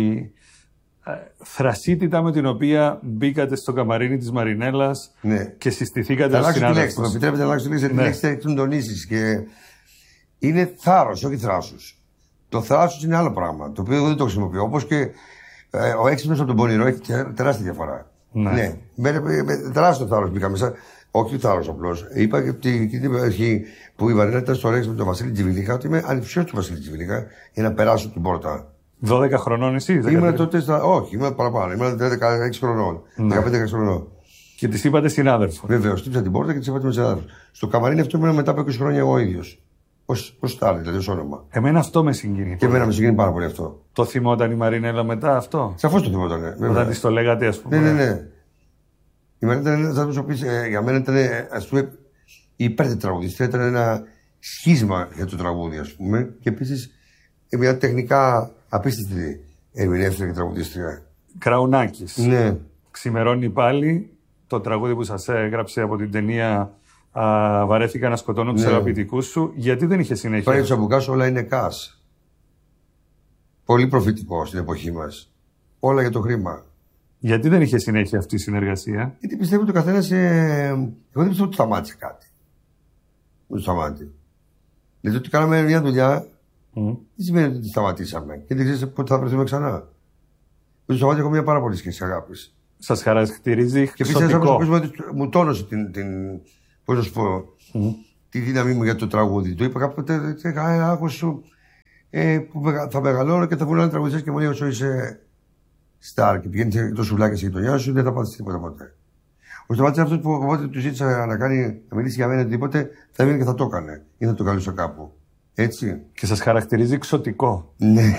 θρασίτητα με την οποία μπήκατε στο καμαρίνι της Μαρινέλας, ναι, και συστηθήκατε ως συνάδελφος. Με επιτρέπετε να αλλάξω τη λέξη, ναι. Τη λέξη τονίσεις και είναι θάρρος, όχι θράσος. Το θράσος είναι άλλο πράγμα, το οποίο εγώ δεν το χρησιμοποιώ. Όπως και ε, ο έξυπνος από τον πονηρό έχει τεράστια διαφορά. Ναι. Ναι. Με, με, με τεράστιο θάρρος μπήκα μέσα. Όχι θάρρος απλώς. Είπα και την αρχή που η Μαρίνα ήταν στο Ρέξ με τον Βασίλη Τζιβιλίχα ότι είμαι ανυψιός του Βασίλη Τζιβιλίχα για να περάσω την πόρτα. δώδεκα χρονών εσύ? Ήμουν τότε στα. Όχι, ήμουν παραπάνω. Ήμουν δεκαέξι χρονών. Ναι. δεκαπέντε χρονών. Και τη είπατε συνάδελφο? Βεβαίως, χτύπησα την πόρτα και τη είπα με συνάδελφο. Στο καμαρίνι αυτό ήμουν μετά από είκοσι χρόνια εγώ ίδιος. Ως τάρι, δηλαδή ως όνομα. Εμένα αυτό με συγκινεί. Και εμένα με συγκινεί πάρα πολύ αυτό. Το θυμόταν η Μαρινέλα μετά αυτό? Σαφώς το θυμόταν. Ναι. Όταν τη το λέγατε, ας πούμε. Ναι, ναι, ναι. Η Μαρινέλα ήταν ένας άνθρωπος ο οποίος ε, για μένα ήταν, ας πούμε, η υπέρτερη τραγουδίστρια. Ήταν ένα σχίσμα για το τραγούδι, ας πούμε. Και επίσης μια τεχνικά απίστευτη ερμηνεύτρια και τραγουδίστρια. Κραουνάκης. Ναι. Ξημερώνει πάλι, το τραγούδι που σας έγραψε από την ταινία α, Βαρέθηκα να σκοτώνω τους, ναι, αγαπητικούς σου. Γιατί δεν είχε συνέχεια? Πάει του Αμπουκάς, όλα είναι κας. Πολύ προφητικό στην εποχή μας. Όλα για το χρήμα. Γιατί δεν είχε συνέχεια αυτή η συνεργασία? Γιατί πιστεύω ότι ο καθένας. Ε... Εγώ δεν πιστεύω ότι σταμάτησε κάτι. Δεν σταμάτησε. Δηλαδή ότι κάναμε μια δουλειά. Mm. Δεν σημαίνει ότι σταματήσαμε. Και δεν ξέρεις πότε θα βρεθούμε ξανά. Με το Σταμάτη έχω μια πάρα πολύ σχέση αγάπης. Σας χαρακτηρίζει και ξωτικό. Και επίσης ένας μου τόνωσε την, την, πώς να σου πω, mm. τη δύναμή μου για το τραγούδι. Του είπα κάποτε, άκουσα ε, που θα μεγαλώνω και θα βγουν άλλοι τραγουδιστές και μου λέει όσο είσαι στάρ και πηγαίνεις το σουβλάκι στη γειτονιά σου, δεν θα πάθεις τίποτα ποτέ. Ο Σταμάτης αυτός που όποτε του ζήτησα να, κάνει, να μιλήσει για μένα τίποτε, θα έβγαινε και θα το έκανε ή θα το καλούσε κάπου. Έτσι. Και σας χαρακτηρίζει εξωτικό. Ναι.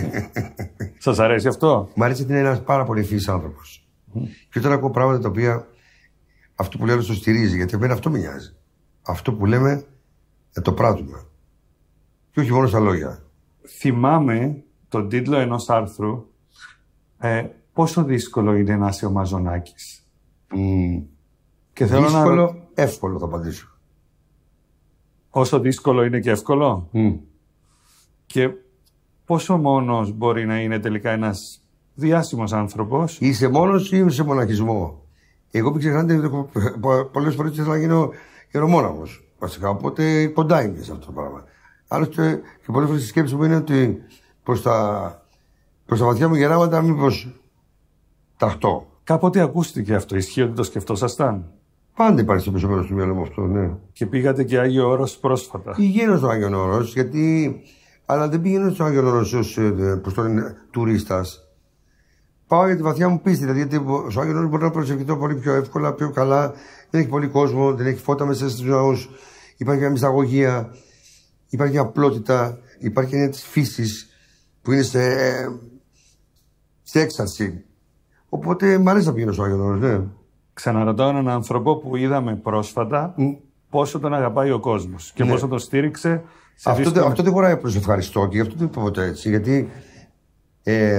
Σας αρέσει αυτό? Μ' αρέσει ότι είναι ένας πάρα πολύ ευφυής άνθρωπος. Mm. Και όταν ακούω πράγματα τα οποία αυτό που λέω το στηρίζει, γιατί εμένα αυτό με νοιάζει. Αυτό που λέμε να το πράττουμε. Και όχι μόνο στα λόγια. Θυμάμαι τον τίτλο ενός άρθρου ε, πόσο δύσκολο είναι να είσαι ο Μαζονάκης. Mm. Και θέλω δύσκολο, να... εύκολο θα απαντήσω. Όσο δύσκολο είναι και εύκολο. Mm. Και πόσο μόνος μπορεί να είναι τελικά ένας διάσημος άνθρωπος. Είσαι μόνος ή είσαι μοναχισμό. Εγώ μην ξεχνάτε, πολλές φορές ήθελα να γίνω ιερομόναχος. Βασικά, οπότε κοντά είμαι σε αυτό το πράγμα. Άλλωστε, και πολλές φορές η σκέψη μου είναι ότι προς τα, προς τα βαθιά μου γεράματα, μήπως ταχτώ. Κάποτε ακούστηκε αυτό, ισχύει ότι το σκεφτόσασταν? Πάντα υπάρχει στο πίσω μέρος του μυαλού μου αυτό, ναι. Και πήγατε και Άγιο Όρος πρόσφατα. Πηγαίνω στο Άγιο Όρος, γιατί. Αλλά δεν πηγαίνω στο Άγιο Όρος ως τουρίστας. Πάω για τη βαθιά μου πίστη. Δηλαδή, γιατί στο Άγιο Όρος μπορώ να προσευχηθώ πολύ πιο εύκολα, πιο καλά. Δεν έχει πολύ κόσμο, δεν έχει φώτα μέσα στους ναούς. Υπάρχει μια μυσταγωγία, υπάρχει μια απλότητα, υπάρχει μια της φύσης που είναι σε, σε έξαρση. Οπότε μ' αρέσει να πηγαίνω στο Άγιο Όρος, ναι. Ξαναρωτάω έναν άνθρωπο που είδαμε πρόσφατα mm. πόσο τον αγαπάει ο κόσμος και ναι. πόσο τον στήριξε. Σε αυτό, δύσκολη... αυτό δεν χωράει να προσευχαριστώ και γι' αυτό δεν είπα ποτέ έτσι. Γιατί ε,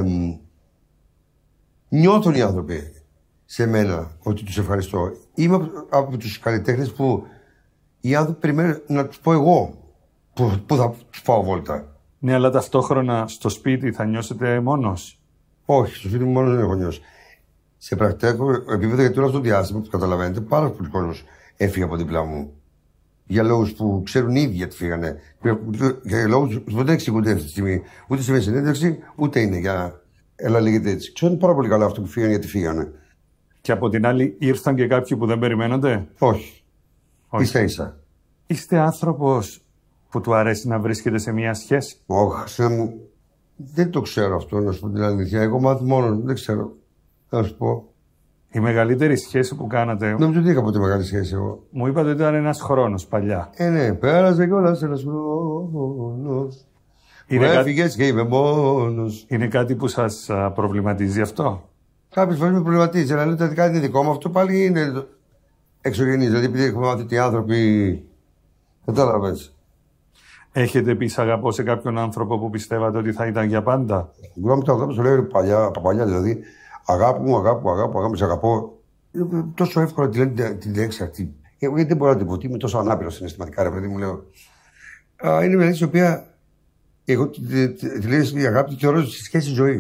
νιώθουν οι άνθρωποι σε μένα ότι τους ευχαριστώ. Είμαι από τους καλλιτέχνες που οι άνθρωποι περιμένουν να τους πω εγώ που, που θα τους πάω βόλτα. Ναι, αλλά ταυτόχρονα στο σπίτι θα νιώσετε μόνος? Όχι, στο σπίτι μου μόνος δεν έχω νιώσει. Σε πρακτικό επίπεδο, γιατί όλο αυτό το διάστημα που καταλαβαίνετε, πάρα πολλοί κόσμος έφυγε από δίπλα μου. Για λόγους που ξέρουν οι ίδιοι γιατί φύγανε. Για λόγους που δεν εξηγούνται αυτή τη στιγμή. Ούτε σε μια συνέντευξη, ούτε είναι για. Έλα, λέγεται έτσι. Ξέρουν πάρα πολύ καλά αυτό που φύγανε γιατί φύγανε. Και από την άλλη, ήρθαν και κάποιοι που δεν περιμένονται? Όχι. Όχι. Ίσα ίσα. Είστε άνθρωπος που του αρέσει να βρίσκεται σε μια σχέση? Όχι, μου. Δεν το ξέρω αυτό, να σου πω την αλήθεια. Εγώ μάθω μόνο, δεν ξέρω. Θα σου πω. Η μεγαλύτερη σχέση που κάνατε. Νομίζω ότι είχα ποτέ μεγάλη σχέση εγώ. Μου είπατε ότι ήταν ένας χρόνος παλιά. Ε, ναι, πέρασε κιόλας ένας χρόνος. Είναι Μου κάτι... έφυγες και είμαι μόνος. Είναι κάτι που σας α, προβληματίζει αυτό? Κάποιες φορές με προβληματίζει, αλλά λέω ότι κάτι είναι δικό μου. Αυτό πάλι είναι εξωγενής. Δηλαδή, επειδή έχουμε μάθει ότι οι άνθρωποι. Κατάλαβες. Έχετε πει σ' αγαπώ σε κάποιον άνθρωπο που πιστεύατε ότι θα ήταν για πάντα? Εγώ τα αγάπη σου λέω παλιά, από παλιά δηλαδή. Αγάπη μου, αγάπη μου, αγάπη μου, αγάπη μου, σε αγαπώ. Είναι τόσο εύκολο τη λένε την λέξη αυτή. Εγώ γιατί δεν μπορώ να την πω, είμαι τόσο ανάπηρο συναισθηματικά, ρε παιδί μου, λέω. Α, είναι μια λέξη η οποία εγώ τη, τη, τη, τη λέω η αγάπη τη θεωρώ στη σχέση ζωή.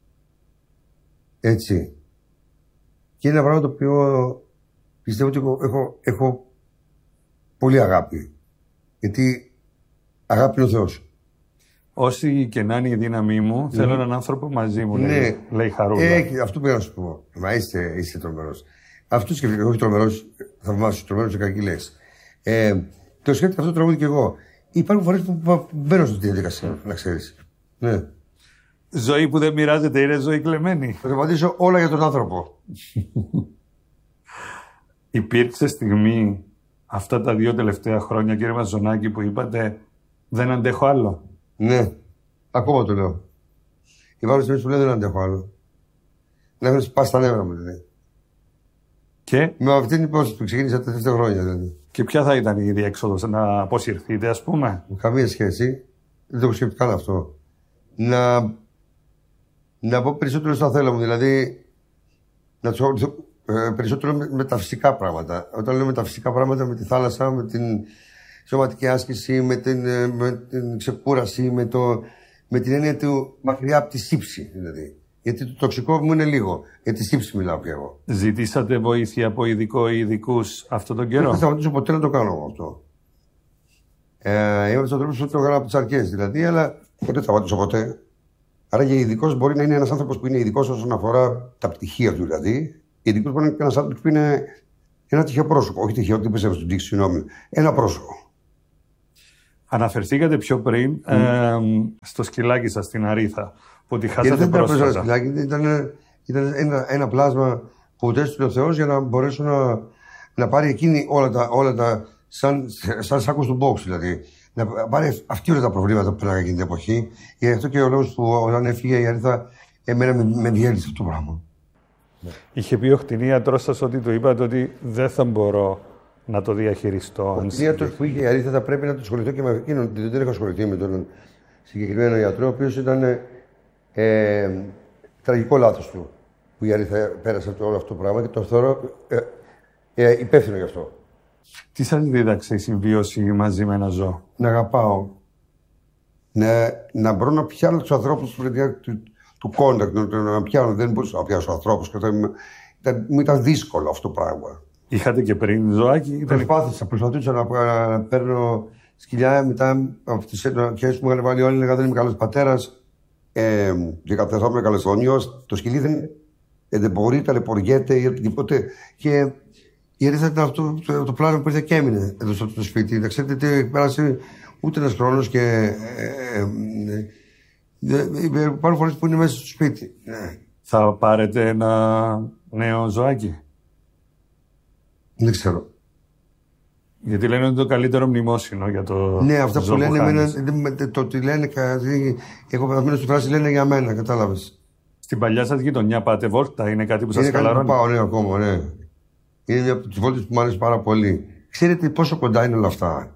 Έτσι. Και είναι ένα πράγμα το οποίο πιστεύω ότι έχω, έχω, έχω πολύ αγάπη. Γιατί αγάπη είναι ο Θεός. Όσοι και να είναι η δύναμή μου, mm. θέλω έναν άνθρωπο μαζί μου, ναι. λέει, λέει Χαρούλα. Ε, αυτό πήγα να σου πω. Μα είστε, είστε τρομερός. Αυτό σκέφτηκα, όχι τρομερός, θαυμάσου, τρομερός και κακή λέξη. Ε, το σκέφτηκα αυτό το τραγούδι κι εγώ. Υπάρχουν φορές που, που, που μπαίνω στη διαδικασία, να ξέρεις. Ναι. Ζωή που δεν μοιράζεται είναι ζωή κλεμμένη. Θα το απαντήσω όλα για τον άνθρωπο. Υπήρξε στιγμή αυτά τα δύο τελευταία χρόνια, κύριε Μαζονάκη, που είπατε δεν αντέχω άλλο? Ναι, ακόμα το λέω. Υπάρχουν στιγμές που λέω δεν αντέχω άλλο. Να έχουν σπάσει τα νεύρα μου, δηλαδή. Και? Με αυτή την υπόθεση που ξεκίνησα τα τελευταία χρόνια, δηλαδή. Και ποια θα ήταν η διέξοδος, να αποσυρθείτε, ας πούμε? Καμία σχέση. Δεν το σκέφτηκα καν αυτό. Να, να πω περισσότερο στα θέλω μου, δηλαδή. Να του ε, περισσότερο με, με τα φυσικά πράγματα. Όταν λέω με τα φυσικά πράγματα, με τη θάλασσα, με την σωματική άσκηση, με την, με την ξεκούραση, με, το, με την έννοια του μακριά από τη σύψη, δηλαδή. Γιατί το τοξικό μου είναι λίγο. Για τη σύψη μιλάω πια εγώ. Ζητήσατε βοήθεια από ειδικό ή ειδικούς αυτόν τον καιρό? Δεν θα σταματήσω ποτέ να το κάνω αυτό. Ε, είμαι στον τρόπο που το έκανα από τις αρχές, δηλαδή, αλλά ποτέ θα σταματήσω ποτέ. Άρα και ειδικός μπορεί να είναι ένας άνθρωπος που είναι ειδικός όσον αφορά τα πτυχία του, δηλαδή, Γιατί μπορεί να είναι ένα άντρα που είναι ένα τυχαίο πρόσωπο. Όχι τυχαίο, δεν πιστεύω στην τύχη, συγγνώμη. Ένα πρόσωπο. Αναφερθήκατε πιο πριν mm. ε, στο σκυλάκι σας, στην Αρίθα, που τη χάσατε πρόσφατα. Δεν ήταν σκυλάκι, ήταν, ήταν ένα, ένα πλάσμα που τέστησε ο Θεός για να μπορέσω να, να πάρει εκείνη όλα τα, όλα τα σαν, σαν σάκος του box δηλαδή. Να πάρει αυτή όλα τα προβλήματα που πέραγα εκείνη την εποχή. Γι' αυτό και ο λόγος που όταν έφυγε η Αρίθα, εμένα με, με διέλυσε αυτό το πράγμα. Είχε πει ο κτηνίατρος σας ότι του είπατε ότι δεν θα μπορώ να το διαχειριστώ. Ο κτηνίατρος που είχε η Αρίθα θα πρέπει να το ασχοληθώ και με εκείνον. Δεν έχω ασχοληθεί με τον συγκεκριμένο γιατρό, ο οποίος ήταν ε, τραγικό λάθος του. Που η Αρίθα πέρασε από όλο αυτό το πράγμα και το θεωρώ ε, ε, υπεύθυνο γι' αυτό. Τι σας δίδαξε η συμβίωση μαζί με ένα ζώο? Να αγαπάω. Να, να μπορώ να πιάνω τους ανθρώπους του, του, του contact, να πιάνω. Δεν μπορούσα να πιάσω ανθρώπους. Ήταν, μου ήταν δύσκολο αυτό το πράγμα. Είχατε και πριν ζωάκι? Ήταν... Προσπάθησα, προσπαθούσα να, να, να παίρνω σκυλιά. Μετά από τις αρχές που μου είχαν βάλει όλοι, έλεγα δεν είμαι καλός πατέρας. Ε, και καταθόμουν καλεσθόνιος. Το σκυλί δεν, δεν μπορεί, ταλαιπωριέται ή οτιδήποτε. Και η Αρίθα ήταν αυτό το, το πλάνο που ήρθε και έμεινε εδώ στο το σπίτι. Δεν ξέρετε τι πέρασε ούτε ένας χρόνος και. Ε, ε, ε, υπάρχουν φορές που είναι μέσα στο σπίτι. Ναι. Θα πάρετε ένα νέο ζωάκι? Δεν ξέρω. Γιατί λένε ότι είναι το καλύτερο μνημόσυνο για το. Ναι, αυτά ζώο που λένε. Που εμένα, το ότι λένε. Εγώ παθαίνω στη φράση λένε για μένα, κατάλαβες. Στην παλιά σας γειτονιά πάτε βόλτα, είναι κάτι που σας χαλαρώνει? Είναι χαλαρώνει? κάτι που πάω, ναι, ακόμα, ναι. Είναι μια από τις βόλτες που μου άρεσε πάρα πολύ. Ξέρετε πόσο κοντά είναι όλα αυτά?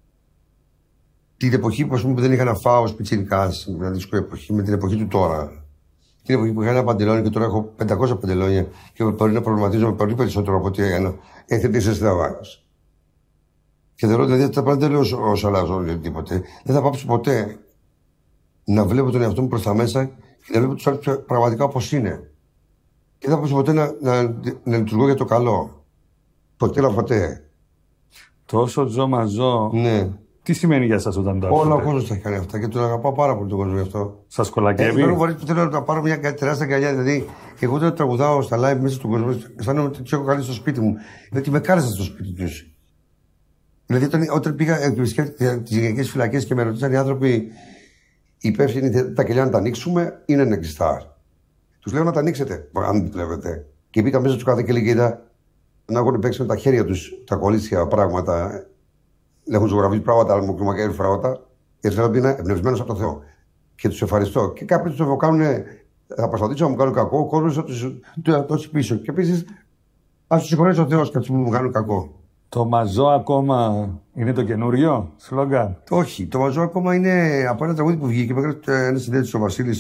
Την εποχή που, πούμε, που δεν είχα να φάω ως πιτσιρικάς, μια δύσκολη εποχή, με την εποχή του τώρα. Την εποχή που είχα ένα παντελόνι και τώρα έχω πεντακόσια παντελόνια και μπορεί να προβληματίζομαι πολύ περισσότερο από ό,τι έκανα. Έχετε σε στραβάγος. Και θεωρώ δηλαδή ότι τα πράγματα δεν λέω όσο αλλάζω τίποτε. Δεν θα πάψω ποτέ να βλέπω τον εαυτό μου προς τα μέσα και να βλέπω τους άλλους πραγματικά όπως είναι. Και δεν θα πάψω ποτέ να, να, να λειτουργώ για το καλό. Ποτέ να ποτέ. Τόσο ζω μαζό. Ναι. Τι σημαίνει για σας όταν το ακούτε? Όλα ο ακούτε? κόσμος τα έχει κάνει αυτά και τον αγαπάω πάρα πολύ τον κόσμο γι' αυτό. Σας κολακεύει? Ε, φορές που θέλω να τα πάρω μια τεράστια αγκαλιά. Δηλαδή, εγώ όταν τραγουδάω στα live μέσα στον κόσμο, αισθάνομαι ότι του έχω καλέσει στο σπίτι μου. Γιατί με κάλεσαν στο σπίτι του. Δηλαδή, όταν, όταν πήγα ε, τις γυναικείες φυλακές και με ρωτήσαν οι άνθρωποι υπεύθυνοι τα κελιά να τα ανοίξουμε, είναι ανεκτιστά. Τους λέω να τα ανοίξετε, αν δεν βλέπετε. Και μπήκα μέσα του κάθε και λέγεται να έχουν παίξει με τα χέρια του τα κολλήσια πράγματα. Έχουν ζωγραφίσει πράγματα, αλλά μου κρυμακέρι φράγματα. Γιατί θέλω να είναι εμπνευσμένο από τον Θεό. Και του ευχαριστώ. Και κάποιοι του κάνουν, θα προσπαθήσω να μου κάνουν κακό, ο κόσμο θα του δώσει πίσω. Και επίση, α του συγχωρέσει ο Θεό και αυτού που μου κάνουν κακό. Το μαζό ακόμα είναι το καινούριο σλόγγαν? Όχι. Το μαζό ακόμα είναι από ένα τραγούδι που βγήκε. Με έκανε ένα συνέντευξη ο Βασίλη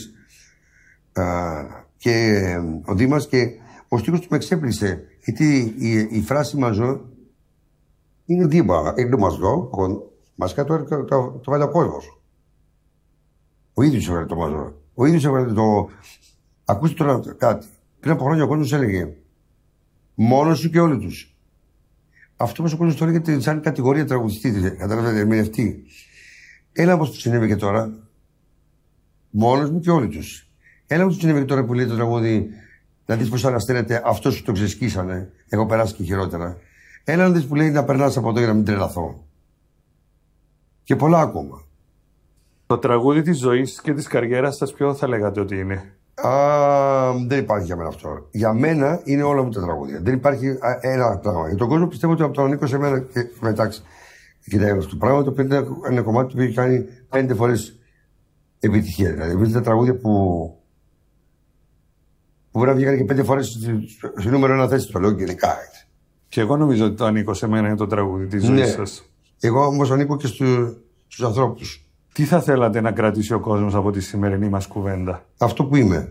και ο Δήμας και ο στίχος του με εξέπλησε. Γιατί η, η φράση μαζό είναι δίπλα. Είναι το μαζό, μας κάνει το, το, το, το βάλει ο κόσμος. Ο ίδιος έβαλε το μαζό. Ο ίδιος έβαλε το. Ακούστε τώρα κάτι. Πριν από χρόνια ο κόσμος έλεγε μόνος σου και όλοι τους. Αυτό που ο κόσμος το έλεγε σαν κατηγορία τραγουδιστή, καταλαβαίνετε, ερμηνευτή. Έλα όπως του συνέβη και τώρα. Μόνος μου και όλοι τους. Έλα όπως του συνέβη και τώρα που λέει το τραγούδι. Να δεις πώς ανασταίνεται αυτός που το ξεσκίσανε. Έχω περάσει και χειρότερα. Έλα να δεις που λέει να περνάς από εδώ για να μην τρελαθώ. Και πολλά ακόμα. Το τραγούδι της ζωής και της καριέρας σας ποιο θα λέγατε ότι είναι? Α, δεν υπάρχει για μένα αυτό. Για μένα είναι όλα μου τα τραγούδια. Δεν υπάρχει α, ένα πράγμα. Για τον κόσμο πιστεύω ότι από τον ανήκω σε μένα και μεταξύ. Κοιτάξτε, αυτό το πράγμα το οποίο είναι ένα κομμάτι που έχει κάνει πέντε φορές επιτυχία. Δηλαδή, είναι τα τραγούδια που. που μπορεί να βγήκαν και πέντε φορές στο νούμερο ένα θέση. Το λέω και γενικά. Και εγώ νομίζω ότι το ανήκω σε μένα είναι το τραγούδι της ζωής, ναι, σας. Εγώ όμως ανήκω και στου, στους ανθρώπους. Τι θα θέλατε να κρατήσει ο κόσμος από τη σημερινή μας κουβέντα? Αυτό που είμαι.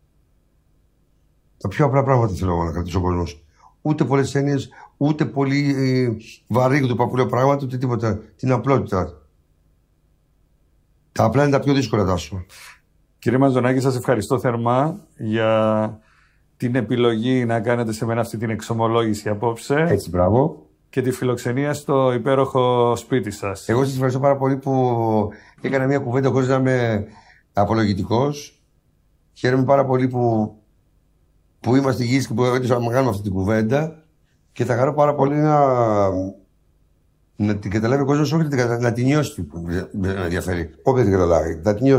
Τα πιο απλά πράγματα θέλω να κρατήσει ο κόσμος. Ούτε πολλές έννοιες, ούτε πολύ ε, βαρύγδου παππούλια πράγματα, ούτε τίποτα. Την απλότητα. Τα απλά είναι τα πιο δύσκολα, Τάσο. Κύριε Μαζονάκη, σας ευχαριστώ θερμά για την επιλογή να κάνετε σε μένα αυτή την εξομολόγηση απόψε. Έτσι, μπράβο. Και τη φιλοξενία στο υπέροχο σπίτι σας. Εγώ σας ευχαριστώ πάρα πολύ που έκανα μια κουβέντα χωρίς να είμαι απολογητικός. Χαίρομαι πάρα πολύ που που είμαστε υγιείς και που έτυχε να κάνουμε αυτή την κουβέντα και θα χαρώ πάρα πολύ να, να την καταλάβει ο κόσμος, όχι να την νιώσει. Με ενδιαφέρει. Όποια την καταλάβει. Να την νιώσει.